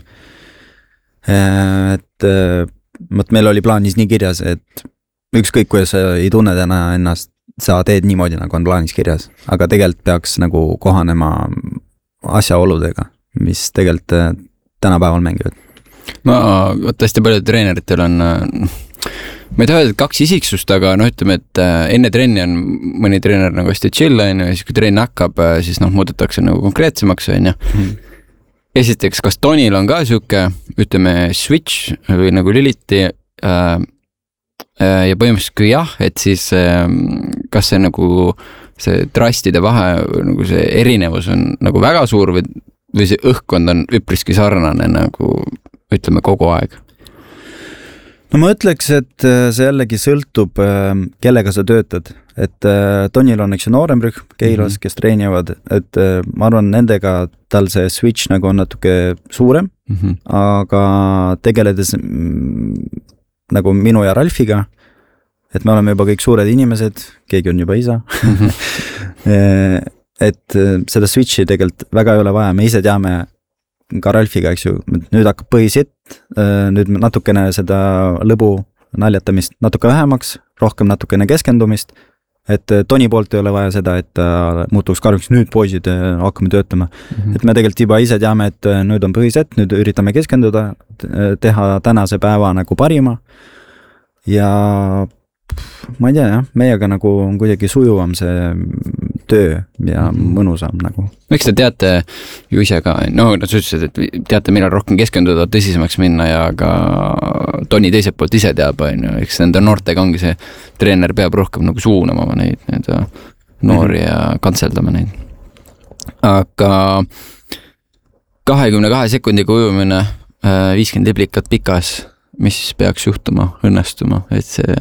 et mõt, meil oli plaanis nii kirjas, et ükskõik, kuidas sa ei tunne täna ennast, sa teed niimoodi, nagu on plaanis kirjas, aga tegelikult peaks nagu kohanema asjaoludega, mis tegelikult tänapäeval mängivad. Ma tõesti palju treeneritel on ma ei taha öelda kaks isiksust, aga noh, ütleme, et enne trenni on mõni treener nagu hästi chill, ja siis kui trenn hakkab, siis noh, muudetakse nagu konkreetsemaks, on ja. Hmm. Esiteks, kas Tonil on ka siuke, ütleme, switch või nagu liliti äh, ja põhimõtteliselt kui jah, et siis äh, kas see nagu see trastide vahe, nagu see erinevus on nagu väga suur või, või see õhkkond on üpriski sarnane nagu ütleme kogu aeg? No ma ütleks, et see jällegi sõltub, kellega sa töötad, et Tonil on eks nooremrühm Keilas, kes treenivad, et ma arvan, nendega tal see switch nagu on natuke suurem, mm-hmm. aga tegeledes nagu minu ja Ralfiga, et me oleme juba kõik suured inimesed, keegi on juba isa, mm-hmm. et seda switchi tegelikult väga ei ole vaja, me ise teame ka Ralfiga, eks ju, nüüd hakkab põhisitt, nüüd natukene seda lõbu naljatamist natuke vähemaks, rohkem natukene keskendumist, et Toni poolt ei ole vaja seda, et ta muutuks karmiks, nüüd poisid hakkame töötama. Mm-hmm. Et me tegelikult juba ise teame, et nüüd on põhisitt, nüüd üritame keskenduda, teha tänase päeva nagu parima ja ma ei tea, jah, meiega nagu on kuidagi sujuvam see töö ja mõnusam nagu. Miks te teate ju ise ka, no sa ütlesid, et teate, millal rohkem keskenduda, tõsisemaks minna ja ka Toni teiselt poolt ise teab, eks nende noortega ongi see treener peab rohkem nagu suunama neid, neid noori ja kantseldama neid. Aga kahekümne kahe sekundiga ujumine, viiskümmend liblikat pikas, mis peaks juhtuma, õnnestuma, et see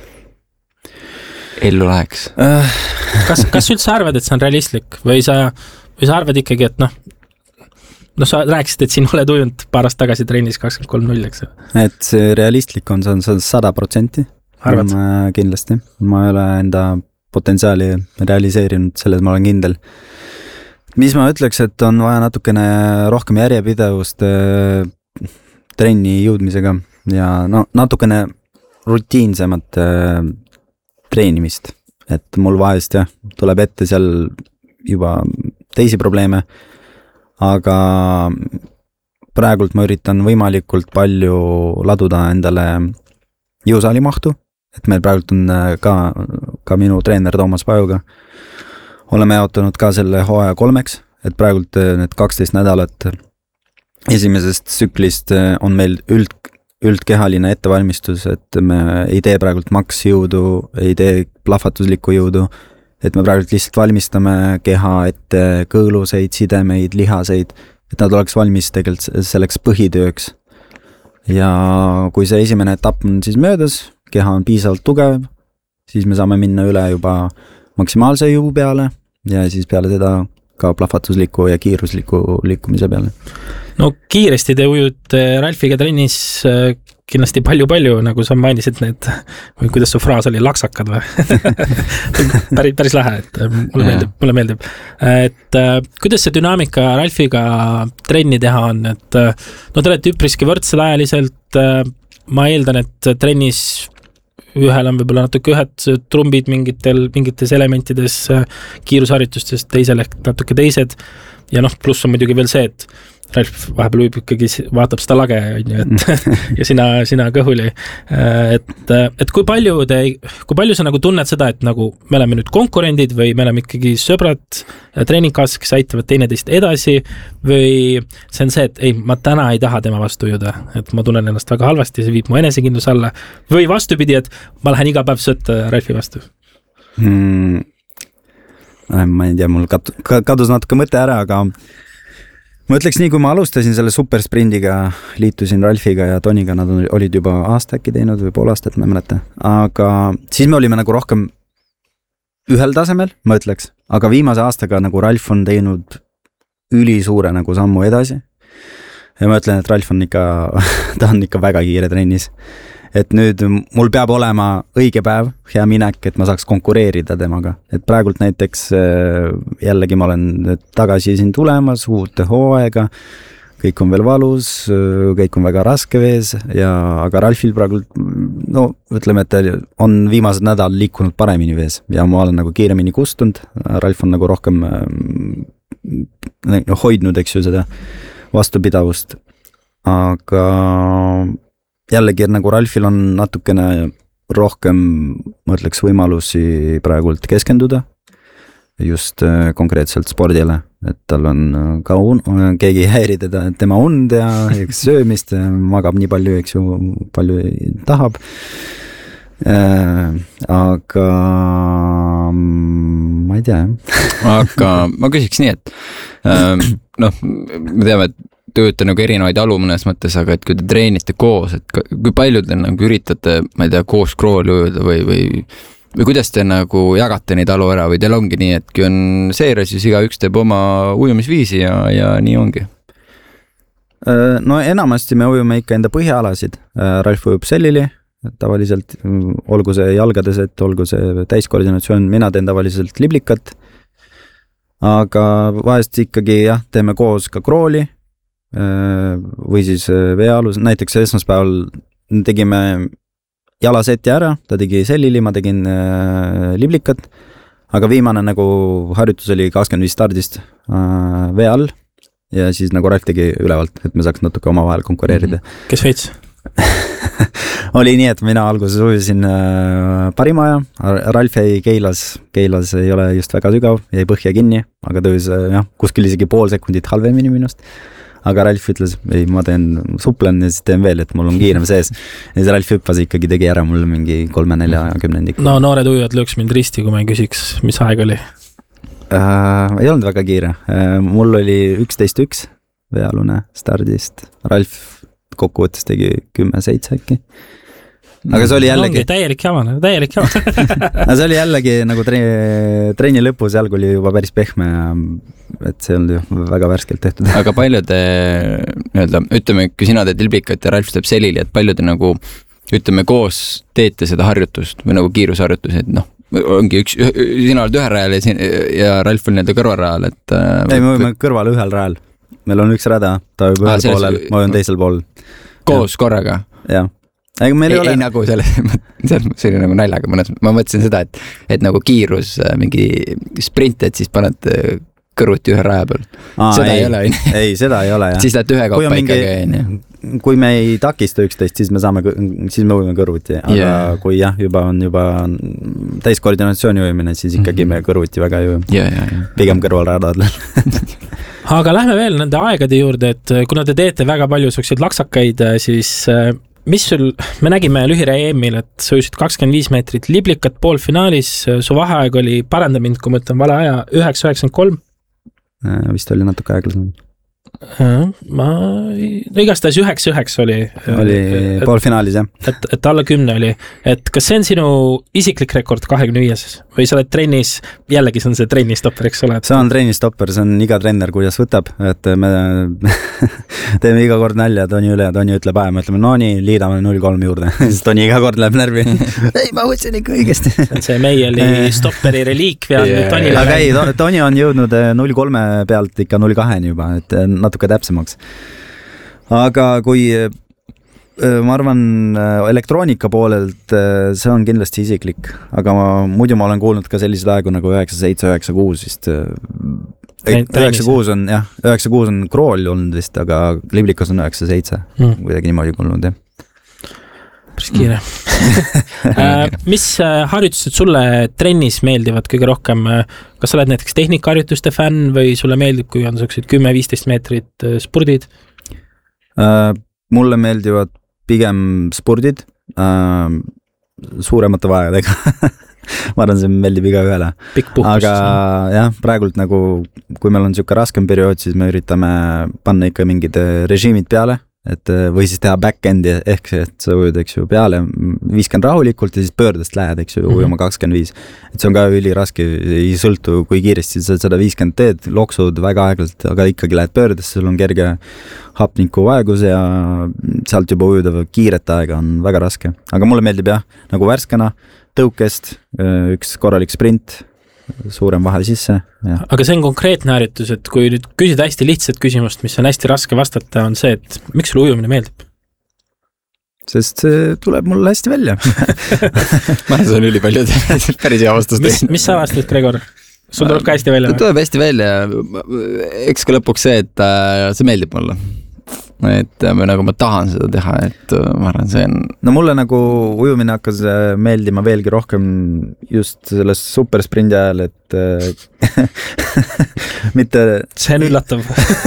ellu läheks. Kas, kas üldse arvad, et see on realistlik või sa, või sa arvad ikkagi, et noh, no sa rääkisid, et siin oled ujunud paar aast tagasi trennis kakskümmend kolm null, eks? Et see realistlik on, see on sada protsenti. Arvad? Kindlasti. Ma ei ole enda potentsiaali realiseerinud, selles ma olen kindel. Mis ma ütleks, et on vaja natukene rohkem järjepidevust äh, trenni jõudmisega ja no natukene rutiinsemat äh, treenimist, et mul vahest jah, tuleb ette seal juba teisi probleeme, aga praegult ma üritan võimalikult palju laduda endale jõusaali mahtu, et meil praegult on ka, ka minu treener Toomas Pajuga. Oleme jaotanud ka selle hooaja kolmeks, et praegult need kaksteist nädalat esimesest tsüklist on meil üld, üldkehaline ettevalmistus, et me ei tee praegult maksjõudu, ei tee plahvatuslikku jõudu, et me praegult lihtsalt valmistame keha ette kõõluseid, sidemeid, lihaseid, et nad oleks valmis tegelikult selleks põhitööks. Ja kui see esimene etapp on siis möödas, keha on piisavalt tugev, siis me saame minna üle juba maksimaalse jõu peale ja siis peale seda ka plahvatusliku ja kiirusliku liikumise peale. No kiiresti te ujud Ralfiga trennis kindlasti palju-palju, nagu sa mainisid need, või kuidas su fraas oli, laksakad või? päris, päris lähe, et mulle meeldib, mulle meeldib. Et kuidas see dünaamika Ralfiga trenni teha on, et no te olete üpriski võrdsel ajaliselt, ma eeldan, et trennis ühel on võib-olla natuke ühed trumbid mingitel, mingites elementides kiirusharjutustes, teisel ehk natuke teised ja noh, pluss on muidugi veel see, et Ralf vahepeal võib ikkagi vaatab seda lage et, ja sina, sina kõhuli. Et, et kui palju te, kui palju sa nagu tunned seda, et nagu me oleme nüüd konkurendid või me oleme ikkagi sõbrad ja treeningkaaslased, kes aitavad teineteist edasi või see on see, et ei, ma täna ei taha tema vastu ujuda, et ma tunnen ennast väga halvasti, see viib mu enesekindlus alla või vastupidi, et ma lähen iga päev sõtta Ralfi vastu hmm.? Ma ei tea, mul kadus natuke mõte ära, aga ma ütleks nii, kui ma alustasin selle supersprindiga, liitusin Ralfiga ja Toniga, nad olid juba aasta äkki teinud või pool aastat, ma ei mäleta. Aga siis me olime nagu rohkem ühel tasemel, ma ütleks. Aga viimase aastaga nagu Ralf on teinud ülisuure nagu sammu edasi. Ja ma ütlen, et Ralf on ikka, ta on ikka väga kiire trennis. Et nüüd mul peab olema õige päev, hea minek, et ma saaks konkureerida temaga. Et praegult näiteks jällegi ma olen tagasi siin tulemas, uute hooaega, kõik on veel valus, kõik on väga raske vees, ja, aga Ralfil praegult, no ütleme, et on viimased nädal liikunud paremini vees ja ma olen nagu kiiremini kustunud, Ralf on nagu rohkem hoidnud, eks ju, seda vastupidavust, aga jällegi nagu Ralfil on natukene rohkem, ma ütleks, võimalusi praegult keskenduda just konkreetselt spordile, et tal on ka un, keegi häiri teda, tema und ja söömist, magab nii palju, eks ju, palju tahab. Äh, aga ma ei tea. Aga ma küsiks nii, et äh, noh, me teame, et tööte nagu erinevaid alu mõnes mõttes, aga et kui te treenite koos, et kui palju te nagu üritate, ma ei tea, koos krooli ujuda või, või, või kuidas te nagu jagate neid alu ära või teil ongi nii, et kui on seire, siis iga üks teeb oma ujumisviisi ja, ja nii ongi? No enamasti me ujume ikka enda põhialasid. Ralf ujub sellili, tavaliselt olgu see jalgades, et olgu see täiskoordinatsioon, mina teen tavaliselt liblikat, aga vahest ikkagi jah, teeme koos ka krooli, või siis veealus, näiteks esmaspäeval tegime jalaseti ära, ta tegi sellili, ma tegin liblikat, aga viimane nagu harjutus oli kakskümmend viis stardist vee all ja siis nagu Ralf tegi ülevalt, et me saaks natuke oma vahel konkureerida. Kes veits? Oli nii, et mina alguses ujusin parima aja, Ralf jäi Keilas, Keilas ei ole just väga sügav, jäi põhja kinni, aga tõus jah, kuskil isegi pool sekundit halvemini minust. Aga Ralf ütles, ei, ma teen suplen ja siis teen veel, et mul on kiirem sees. Ja siis Ralf hüppas ikkagi, tegi ära mulle mingi kolme-nelja kümnendik. No noored ujujad lööks mind risti, kui ma ei küsiks, mis aeg oli? Äh, ei olnud väga kiire. Äh, mul oli üksteist üks veealune stardist. Ralf kokkuvõttes tegi kümme seitse äkki. Aga see oli jällegi... Ongi täielik jama, täielik jama. Aga see oli jällegi nagu treeni, treeni lõpus jalg oli juba päris pehme ja et see on ju väga värskelt tehtud. Aga palju te, öelda, ütleme, kui sina teed liblikat ja Ralf teeb selili, et palju te nagu, ütleme, koos teete seda harjutust või nagu kiirusharjutusi, et noh, ongi üks, sina oled ühel rajal ja, ja Ralf on nii-öelda kõrvalrajal, et ei, me võime kõrval ühel rajal. Meil on üks rada, ta juba ühel poolel, ma olen teisel pool. Koos ja. Korraga? Jah. Ei, meil ei, ei, ole... ei nagu selle, see oli nagu naljaga mõnes, ma mõtlesin seda, et, et nagu kiirus mingi sprint, et siis paned kõrvuti ühe raja peal. Aa, seda ei, ei ole. Ei, seda ei ole, jah. Siis lähed ühe kaupa ikkagi, nii. Kui me ei takista üksteist, siis me saame, siis me võime kõrvuti, aga yeah. kui jah, juba on juba täiskoordinatsiooni võimine, siis ikkagi me kõrvuti väga ju yeah, yeah, yeah. pigem kõrvalradadel. Aga lähme veel nende aegade juurde, et kuna te teete väga palju selliseid laksakaid, siis mis sul, me nägime lühiraja E M-il, et sa ujusid kakskümmend viis meetrit liblikat poolfinaalis, su vaheaeg oli, paranda mind, kui ma ütlen vale aja, üheksa üheksakümmend kolm. Vist oli natuke aeglasem. Ma, no igastahes üheksa üheksa oli. Oli et, poolfinaalis, jah. Et, et alla kümne oli. Et kas see on sinu isiklik rekord kahekümne viies? Või sa oled trennis, jällegi see on see trennistopper, eks ole? See on trennistopper, see on iga trenner, kuidas võtab. Et me teeme iga kord nälja Toni üle ja Toni ütleb aja, me ütleme, no nii, liidame null kolm juurde. Siis Toni iga kord läheb närvi. Ei, ma võtsin ikka õigesti. See on see meie oli stopperi reliikvia. Aga ei, Toni on jõudnud null kolme pealt ikka null kaheni juba, et natuke täpsemaks. Aga kui ma arvan elektroonika poolelt see on kindlasti isiklik, aga ma, muidu ma olen kuulnud ka selliseid aegu nagu üheksa seitse, üheksa kuus vist. üheksa kuus on, jah, üheksa kuus on krool olnud vist, aga liblikas on üheksa seitse. Hmm. Kuidagi niimoodi kuulnud, jah. Päris kiire. Mis harjutused sulle trennis meeldivad kõige rohkem? Kas sa oled näiteks tehnikaharjutuste fänn või sulle meeldib, kui on sellised kümme viisteist meetrit spurdid? Mulle meeldivad pigem spurdid suuremate vaegadega. Ma arvan, see meeldib iga ühele. Aga jah, praegult nagu, kui meil on niisugune raskem periood, siis me üritame panna ikka mingid režiimid peale, et või siis teha back-endi ehk see, et sa ujud, eks ju, peale viiskümmend rahulikult ja siis pöördest lähed, eks ju, ujuma kakskümmend viis. Et see on ka üli raske, ei sõltu, kui kiiresti sa seda viiskümmend teed, loksud väga aeglaselt, aga ikkagi lähed pöördest, sul on kerge hapniku vaegus ja sealt juba ujuda kiiret aega on väga raske. Aga mulle meeldib jah, nagu värskena, tõukest, üks korralik sprint, suurem vahe sisse. Ja. Aga see on konkreetne harjutus, et kui nüüd küsida hästi lihtsat küsimust, mis on hästi raske vastata, on see, et miks sul ujumine meeldib? Sest see tuleb mulle hästi välja. Ma arvan, see on üli palju päris hea vastus. Mis, mis sa vastad, Gregor? Sul tuleb ka hästi välja? Tuleb hästi välja. Eks ka lõpuks see, et see meeldib mulle. Et nagu ma tahan seda teha, et ma arvan, see on... No mulle nagu ujumine hakkas meeldima veelgi rohkem just selles supersprindi ajal, et mitte... See on üllatav.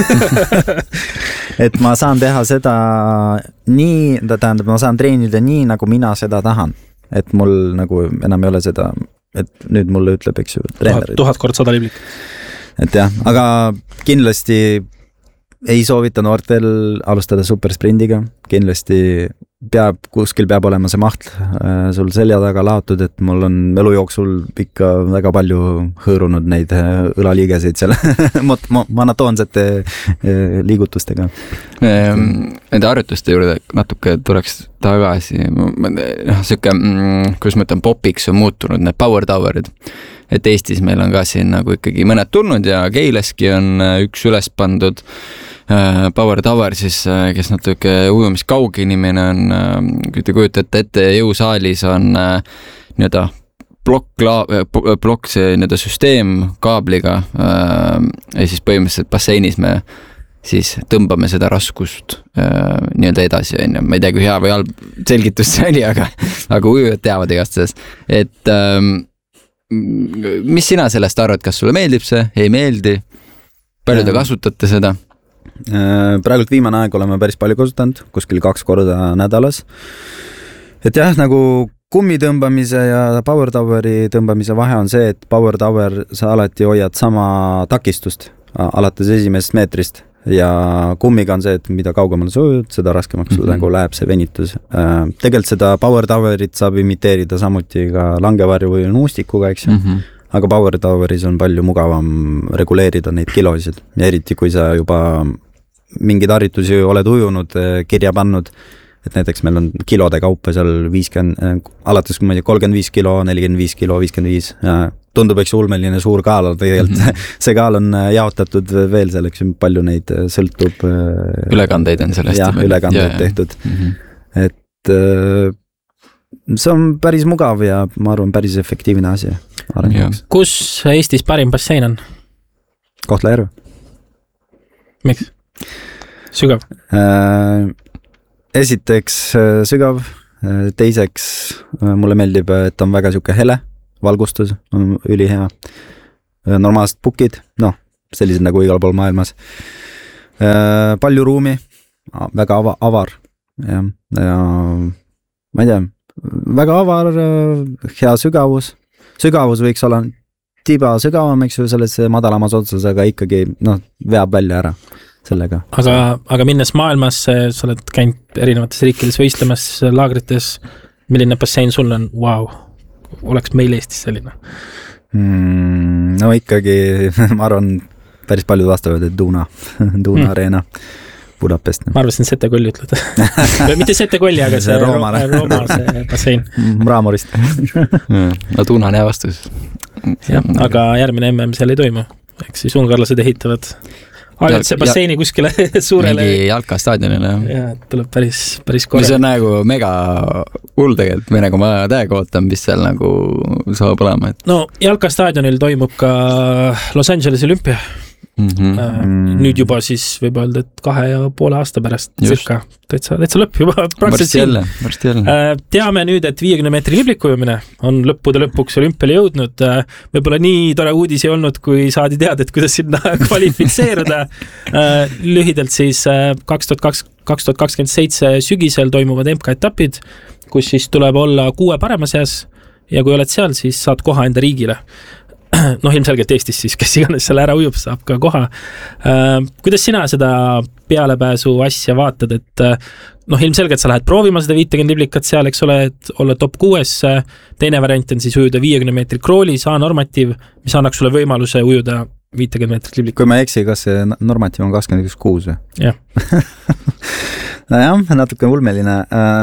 Et ma saan teha seda nii, tähendab, ma saan treenida nii, nagu mina seda tahan. Et mul nagu enam ei ole seda, et nüüd mulle ütleb, eks ju, treenerid. Tuhat kord sada liblik. Et jah, aga kindlasti ei soovita noortel alustada supersprindiga, kindlasti peab, kuskil peab olema see maht äh, sul selja taga laotud, et mul on elu jooksul ikka väga palju hõõrunud neid äh, õlaliigeseid seal monatoonsete äh, liigutustega. Nende harjutuste juurde natuke tuleks tagasi, noh, siuke, mm, kus ma ütlen, popiks on muutunud need power towerid, et Eestis meil on ka siin nagu ikkagi mõned tulnud ja Keileski on üks üles pandud Power Tower siis, kes natuke ujumiskauge inimene on, kui te kujutate ette, jõusaalis on nii-öelda plokk, plokk see nii-öelda süsteem kaabliga ja siis põhimõtteliselt basseinis me siis tõmbame seda raskust nii-öelda edasi, ma ei tea, kui hea või halb selgitus see oli, aga, aga ujujad teavad igastahes, et mis sina sellest arvad, kas sulle meeldib see, ei meeldi, palju te kasutate seda? Praegult viimane aeg oleme päris palju kasutanud, kuskil kaks korda nädalas. Et jah, nagu kummi tõmbamise ja power toweri tõmbamise vahe on see, et power tower sa alati hoiad sama takistust alates esimesest meetrist ja kummiga on see, et mida kaugemal sa ujud, seda raskemaks mm-hmm. nagu läheb see venitus. Tegelikult seda power towerit saab imiteerida samuti ka langevarju või nuustikuga, eks ju. Mm-hmm. Aga power toweris on palju mugavam reguleerida neid kilosid ja eriti kui sa juba mingid harjutusi oled ujunud, kirja pannud, et näiteks meil on kilode kaupa seal viiskümmend, alates kui ma ei tea, kolmkümmend viis kilo, nelikümmend viis kilo, viiskümmend viis, tundub eks ulmeline suur kaal, tegelikult mm -hmm. see kaal on jaotatud veel selleks, palju neid sõltub. Ülekandeid on sellest. jah, ülekandeid yeah. tehtud. Mm -hmm. et see on päris mugav ja ma arvan, päris efektiivne asi. Kus Eestis parim bassein on? Kohtla-Järve. Miks? Sügav? Esiteks sügav, teiseks mulle meeldib, et on väga siuke hele, valgustus on ülihea, normaalsed pukid, noh, sellised nagu igal pool maailmas, palju ruumi, väga ava, avar ja, ja ma ei tea, väga avar, hea sügavus, sügavus võiks olla tiba sügavam, eks ju, selles madalamas otsas, aga ikkagi, noh, veab välja ära sellega. Aga, aga minnes maailmas, sa oled käinud erinevates riikides võistlemas, laagrites, milline bassein sul on, wow, oleks meil Eestis selline? Mm, no ikkagi, ma arvan, päris paljud vastavad, et Duna, Duna mm. Arena, Budapest. Ma arvasin, Sete Kolli ütled. Mitte Sete Kolli, aga see Rooma, Rooma see bassein. Raamorist. no Duna on hea vastus. jah, aga järgmine M M seal ei toimu. Eks siis ungarlased ehitavad ainult see basseini kuskile suurele. Mingi jalkastaadionile. Ja, tuleb päris, päris korra. See on nagu mega hull tegelikult, või nagu ma täiega ootan, mis seal nagu saab olema. Et... no jalkastaadionil toimub ka Los Angeles Olympia. Mm -hmm. Nüüd juba siis võib öelda, et kahe ja poole aasta pärast cirka, täitsa, täitsa lõpp juba praktiliselt jälle, jälle. Teame nüüd, et viiekümne meetri liblikujumine on lõppude lõpuks olümpiale jõudnud. Võib-olla nii tore uudis ei olnud, kui saadi teada, et kuidas sinna kvalifitseeruda. Lühidalt siis kaks tuhat kakskümmend seitse sügisel toimuvad M K-etapid, kus siis tuleb olla kuue parema seas ja kui oled seal, siis saad koha enda riigile. noh, ilmselgelt Eestis siis, kes iganes selle ära ujub, saab ka koha. Kuidas sina seda pealepääsu asja vaatad, et noh, ilmselgelt sa lähed proovima seda viitekümmet liblikat seal, eks ole, et olla top kuues, teine variant on siis ujuda viiekümne meetri kroolis, A-normatiiv, mis annaks sulle võimaluse ujuda viitekümmet meetrit liblikat. Kui ma eksi, kas see normatiiv on kakskümmend üks kuus või? jah. nojah, natuke ulmeline.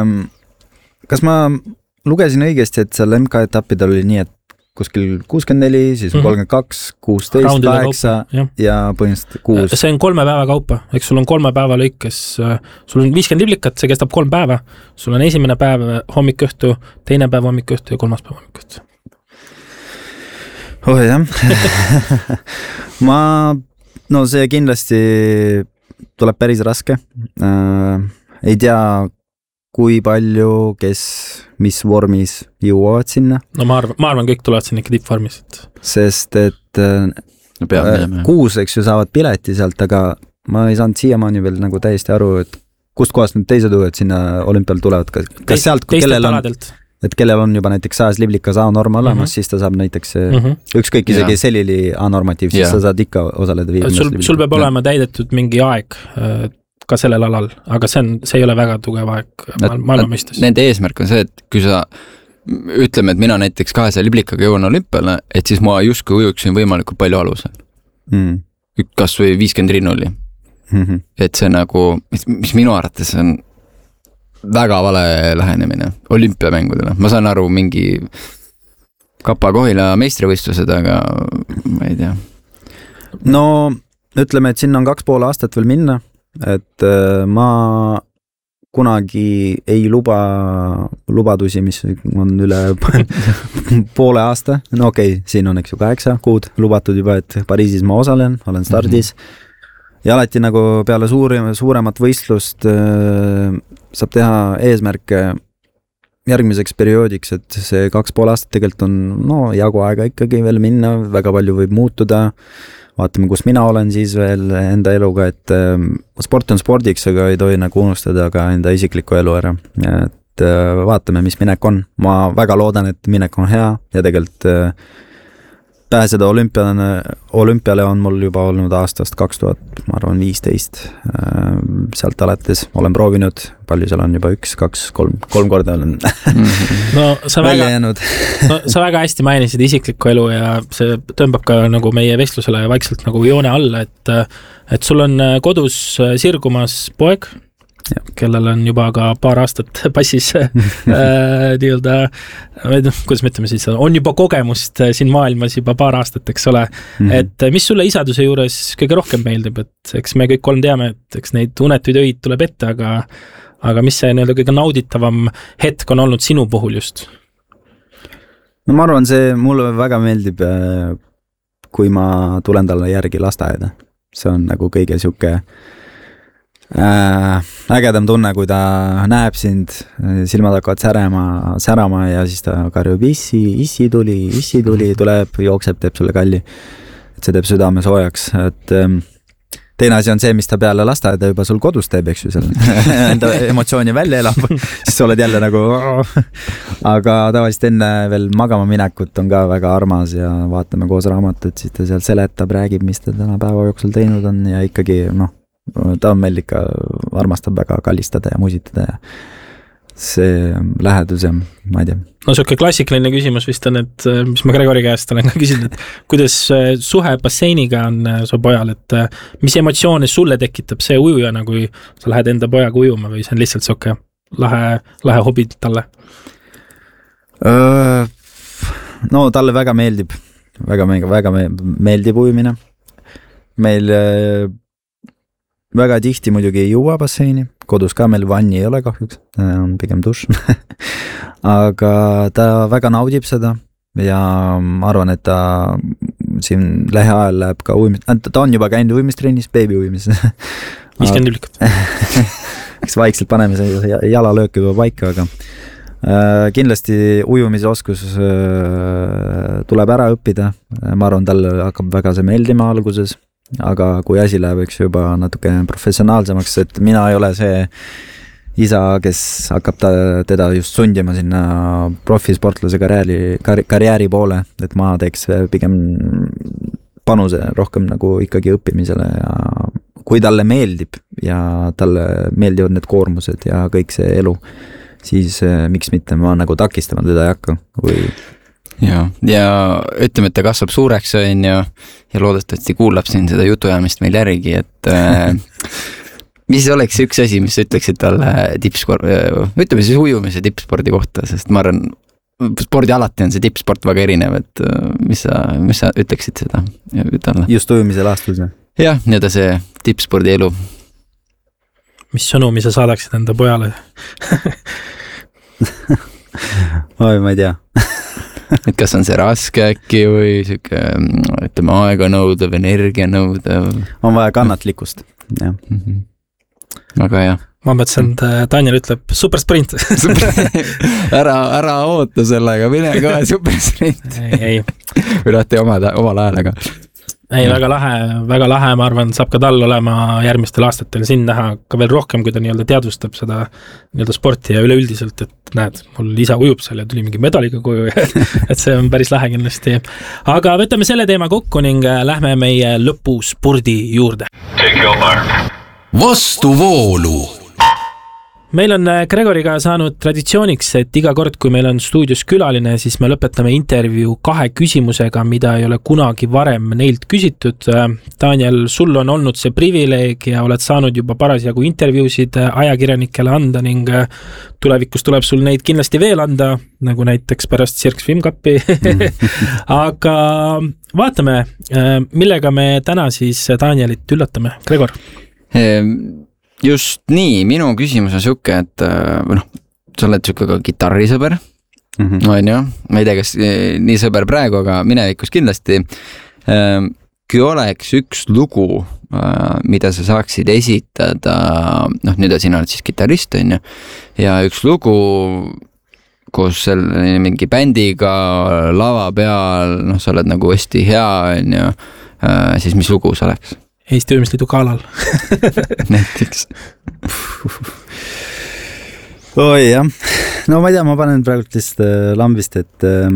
Kas ma lugesin õigesti, et seal M K-etappidel oli nii, et kuskil kuuskümmend neli, siis kolmkümmend kaks, kuusteist, kaheksa ja põhimõtteliselt kuus. See on kolme päeva kaupa, eks sul on kolme päeva lõikes, sul on viiskümmend liblikat, see kestab kolm päeva, sul on esimene päev hommik-õhtu, teine päev hommik-õhtu ja kolmas päev hommik-õhtu. oh jah. ma, no see kindlasti tuleb päris raske. Äh, ei tea, kui palju, kes, mis vormis jõuavad sinna. No ma arvan, ma arvan, kõik tulevad sinna ikka tippvormis. Sest et no äh, kuus, eks ju, saavad pileti sealt, aga ma ei saanud siiamaani veel nagu täiesti aru, et kust kohast need teised ujujad sinna olümpial tulevad. Kas Teist, sealt, kellel on, et kellel on juba näiteks sajas liblikas A-norm olemas, mm -hmm. siis ta saab näiteks mm -hmm. ükskõik isegi selili A-normatiiv, siis ja. sa saad ikka osaleda viiekümnes sul, sul peab ja. olema täidetud mingi aeg ka sellel alal, aga see, on, see ei ole väga tugev aeg maailma mõistes. Nende eesmärk on see, et kui sa ütleme, et mina näiteks kahesaja liblikaga jõuan olümpiale, et siis ma justkui ujuksin võimalikult palju alusel. Mm. Kas või viiskümmend rinnuli. Mm -hmm. Et see nagu, mis, mis minu arvates on väga vale lähenemine olümpiamängudele. Ma saan aru mingi Kapa-Kohila meistrivõistlused, aga ma ei tea. No ütleme, et sinna on kaks poole aastat veel minna. Et ma kunagi ei luba lubadusi, mis on üle poole aasta. No okei, okay, siin on eks ju kaheksa kuud lubatud juba, et Pariisis ma osalen, olen stardis. Mm-hmm. Ja alati nagu peale suurem, suuremat võistlust äh, saab teha eesmärke järgmiseks perioodiks, et see kaks poole aastat tegelikult on no, jagu aega ikkagi veel minna, väga palju võib muutuda. Vaatame, kus mina olen siis veel enda eluga, et äh, sport on spordiks, aga ei tohi nagu unustada ka enda isiklikku elu ära. Et äh, vaatame, mis minek on. Ma väga loodan, et minek on hea ja tegelikult äh, pääseda olümpiale, olümpiale on mul juba olnud aastast kaks tuhat, ma arvan, viisteist. Äh, sealt alates olen proovinud, palju seal on juba üks, kaks, kolm, kolm korda olen no, sa välja väga, jäänud. no, sa väga hästi mainisid isiklikku elu ja see tõmbab ka nagu meie vestlusele vaikselt nagu joone alla, et, et sul on kodus sirgumas poeg kellel on juba ka paar aastat passis äh, nii-öelda, kuidas me ütleme siis, on juba kogemust siin maailmas juba paar aastat, eks ole, mm -hmm. et mis sulle isaduse juures kõige rohkem meeldib, et eks me kõik kolm teame, et eks neid unetuid öid tuleb ette, aga, aga mis see nii-öelda kõige nauditavam hetk on olnud sinu puhul just? No ma arvan, see mulle väga meeldib, kui ma tulen talle järgi lasteaeda. See on nagu kõige siuke Äh, ägedam tunne, kui ta näeb sind, silmad hakkavad särama, särama ja siis ta karjub issi, issi tuli, issi tuli, tuleb, jookseb, teeb sulle kalli. Et see teeb südame soojaks. Et ähm, teine asi on see, mis ta peale lasteaeda juba sul kodus teeb, eks ju, selle enda emotsiooni välja elab, siis sa oled jälle nagu aga tavaliselt enne veel magama minekut on ka väga armas ja vaatame koos raamatut, siis ta seal seletab, räägib, mis ta täna päeva jooksul teinud on ja ikkagi, noh, ta on meil ikka, armastab väga kallistada ja musitada ja see lähedus ja ma ei tea. No siuke klassikaline küsimus vist on, et mis ma Gregori käest olen ka küsinud, et kuidas suhe basseiniga on su pojal, et mis emotsioone sulle tekitab see ujujana, kui sa lähed enda pojaga ujuma või see on lihtsalt siuke lahe, lahe hobi talle? No talle väga meeldib, väga, väga meeldib ujumine. Meil väga tihti muidugi ei jõua basseini, kodus ka meil vanni ei ole kahjuks, on pigem duš. Aga ta väga naudib seda ja ma arvan, et ta siin lähiajal läheb ka uimist, ta on juba käinud uimistrennis, beebi uimis. viiskümmend ülikut. Eks vaikselt paneme see jalalöök juba paika, aga äh, kindlasti ujumise oskus äh, tuleb ära õppida. Ma arvan, talle hakkab väga see meeldima alguses. Aga kui asi läheb eks juba natuke professionaalsemaks, et mina ei ole see isa, kes hakkab ta, teda just sundima sinna profisportlase karjääri, karjääri poole, et ma teeks pigem panuse rohkem nagu ikkagi õppimisele ja kui talle meeldib ja talle meeldivad need koormused ja kõik see elu, siis miks mitte ma nagu takistama teda ei hakka, kui ja, ja ütleme, et ta kasvab suureks on ja, ja loodetavasti kuulab siin seda jutujäämist meil järgi, et äh, mis oleks üks asi, mis sa ütleksid talle tippsport, ütleme siis ujumise tippspordi kohta, sest ma arvan, spordi alati on see tippsport väga erinev, et mis sa, mis sa ütleksid seda talle? Just ujumise laastus, jah? Jah, nii-öelda see tippspordi elu. Mis sõnumi sa saadaksid enda pojale? Oi, ma ei tea. Et kas on see raske äkki või siuke, ütleme, aega nõudev, energia nõudev? On vaja kannatlikkust, jah. Mm-hmm. Aga jah. Ma mõtlesin, et Daniel ütleb supersprint. ära, ära oota sellega, mine kohe supersprint. ei, ei. Või lahti oma, omal ajal, aga... Ei, väga lahe, väga lahe, ma arvan, saab ka tal olema järgmistel aastatel siin näha ka veel rohkem, kui ta nii-öelda teadvustab seda nii-öelda sporti ja üleüldiselt, et näed, mul isa ujub seal ja tuli mingi medaliga koju, et see on päris lahe kindlasti. Aga võtame selle teema kokku ning lähme meie lõpuspordi juurde. Vastuvoolu. Meil on Gregoriga saanud traditsiooniks, et iga kord, kui meil on stuudios külaline, siis me lõpetame intervjuu kahe küsimusega, mida ei ole kunagi varem neilt küsitud. Daniel, sul on olnud see privileeg ja oled saanud juba parasjagu intervjuusid ajakirjanikele anda ning tulevikus tuleb sul neid kindlasti veel anda, nagu näiteks pärast Cirque Film Cupi. Aga vaatame, millega me täna siis Danielit üllatame. Gregor? Just nii, minu küsimus on siuke, et noh, sa oled siuke ka kitarrisõber, mm-hmm. on ju, ma ei tea, kas nii sõber praegu, aga minevikus kindlasti. Kui oleks üks lugu, mida sa saaksid esitada, noh, nüüd sina oled siis kitarrist, on ju, ja üks lugu koos selle mingi bändiga lava peal, noh, sa oled nagu hästi hea, on ju, siis mis lugu sa oleks? Eesti Ujumisliidu galal. Näiteks. Oi jah, no ma ei tea, ma panen praegu lihtsalt äh, lambist, et äh,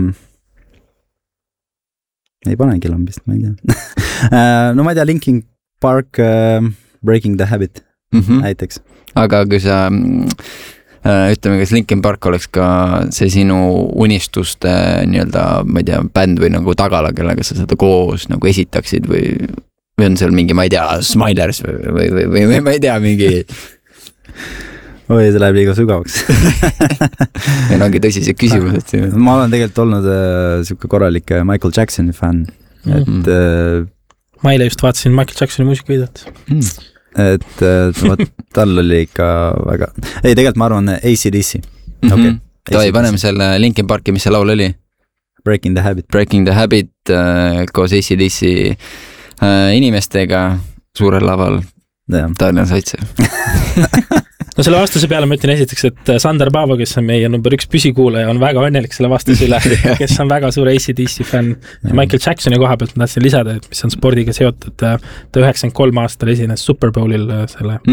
ei panegi lambist, ma ei tea. äh, no ma ei tea, Linkin Park äh, Breaking the Habit mm-hmm. näiteks. Aga kui sa äh, ütleme, kas Linkin Park oleks ka see sinu unistuste nii-öelda, ma ei tea, bänd või nagu tagala, kellega sa seda koos nagu esitaksid või või on seal mingi, ma ei tea, Smilers või, või, või, või, või ma ei tea, mingi oi, see läheb liiga sügavaks. Meil ongi tõsised küsimused. Ma olen tegelikult olnud äh, siuke korralik Michael Jacksoni fänn, et mm. äh, ma eile just vaatasin Michael Jacksoni muusikavideot. Mm. Et äh, võt, tal oli ikka väga, ei tegelikult ma arvan A C D C. Mm-hmm. Okay. Toi, paneme selle Linkin Parki, mis see laul oli? Breaking the Habit. Breaking the Habit äh, koos A C D C äh, inimestega suurel laval. Tallinna Saitse. No selle vastuse peale ma ütlen esiteks, et Sander Paavo, kes on meie number üks püsikuulaja, on väga õnnelik selle vastuse üle, kes on väga suur A C D C fänn. Ja Michael Jacksoni koha pealt ma tahtsin lisada, et mis on spordiga seotud. Ta üheksakümmend kolm aastal esines Super Bowlil selle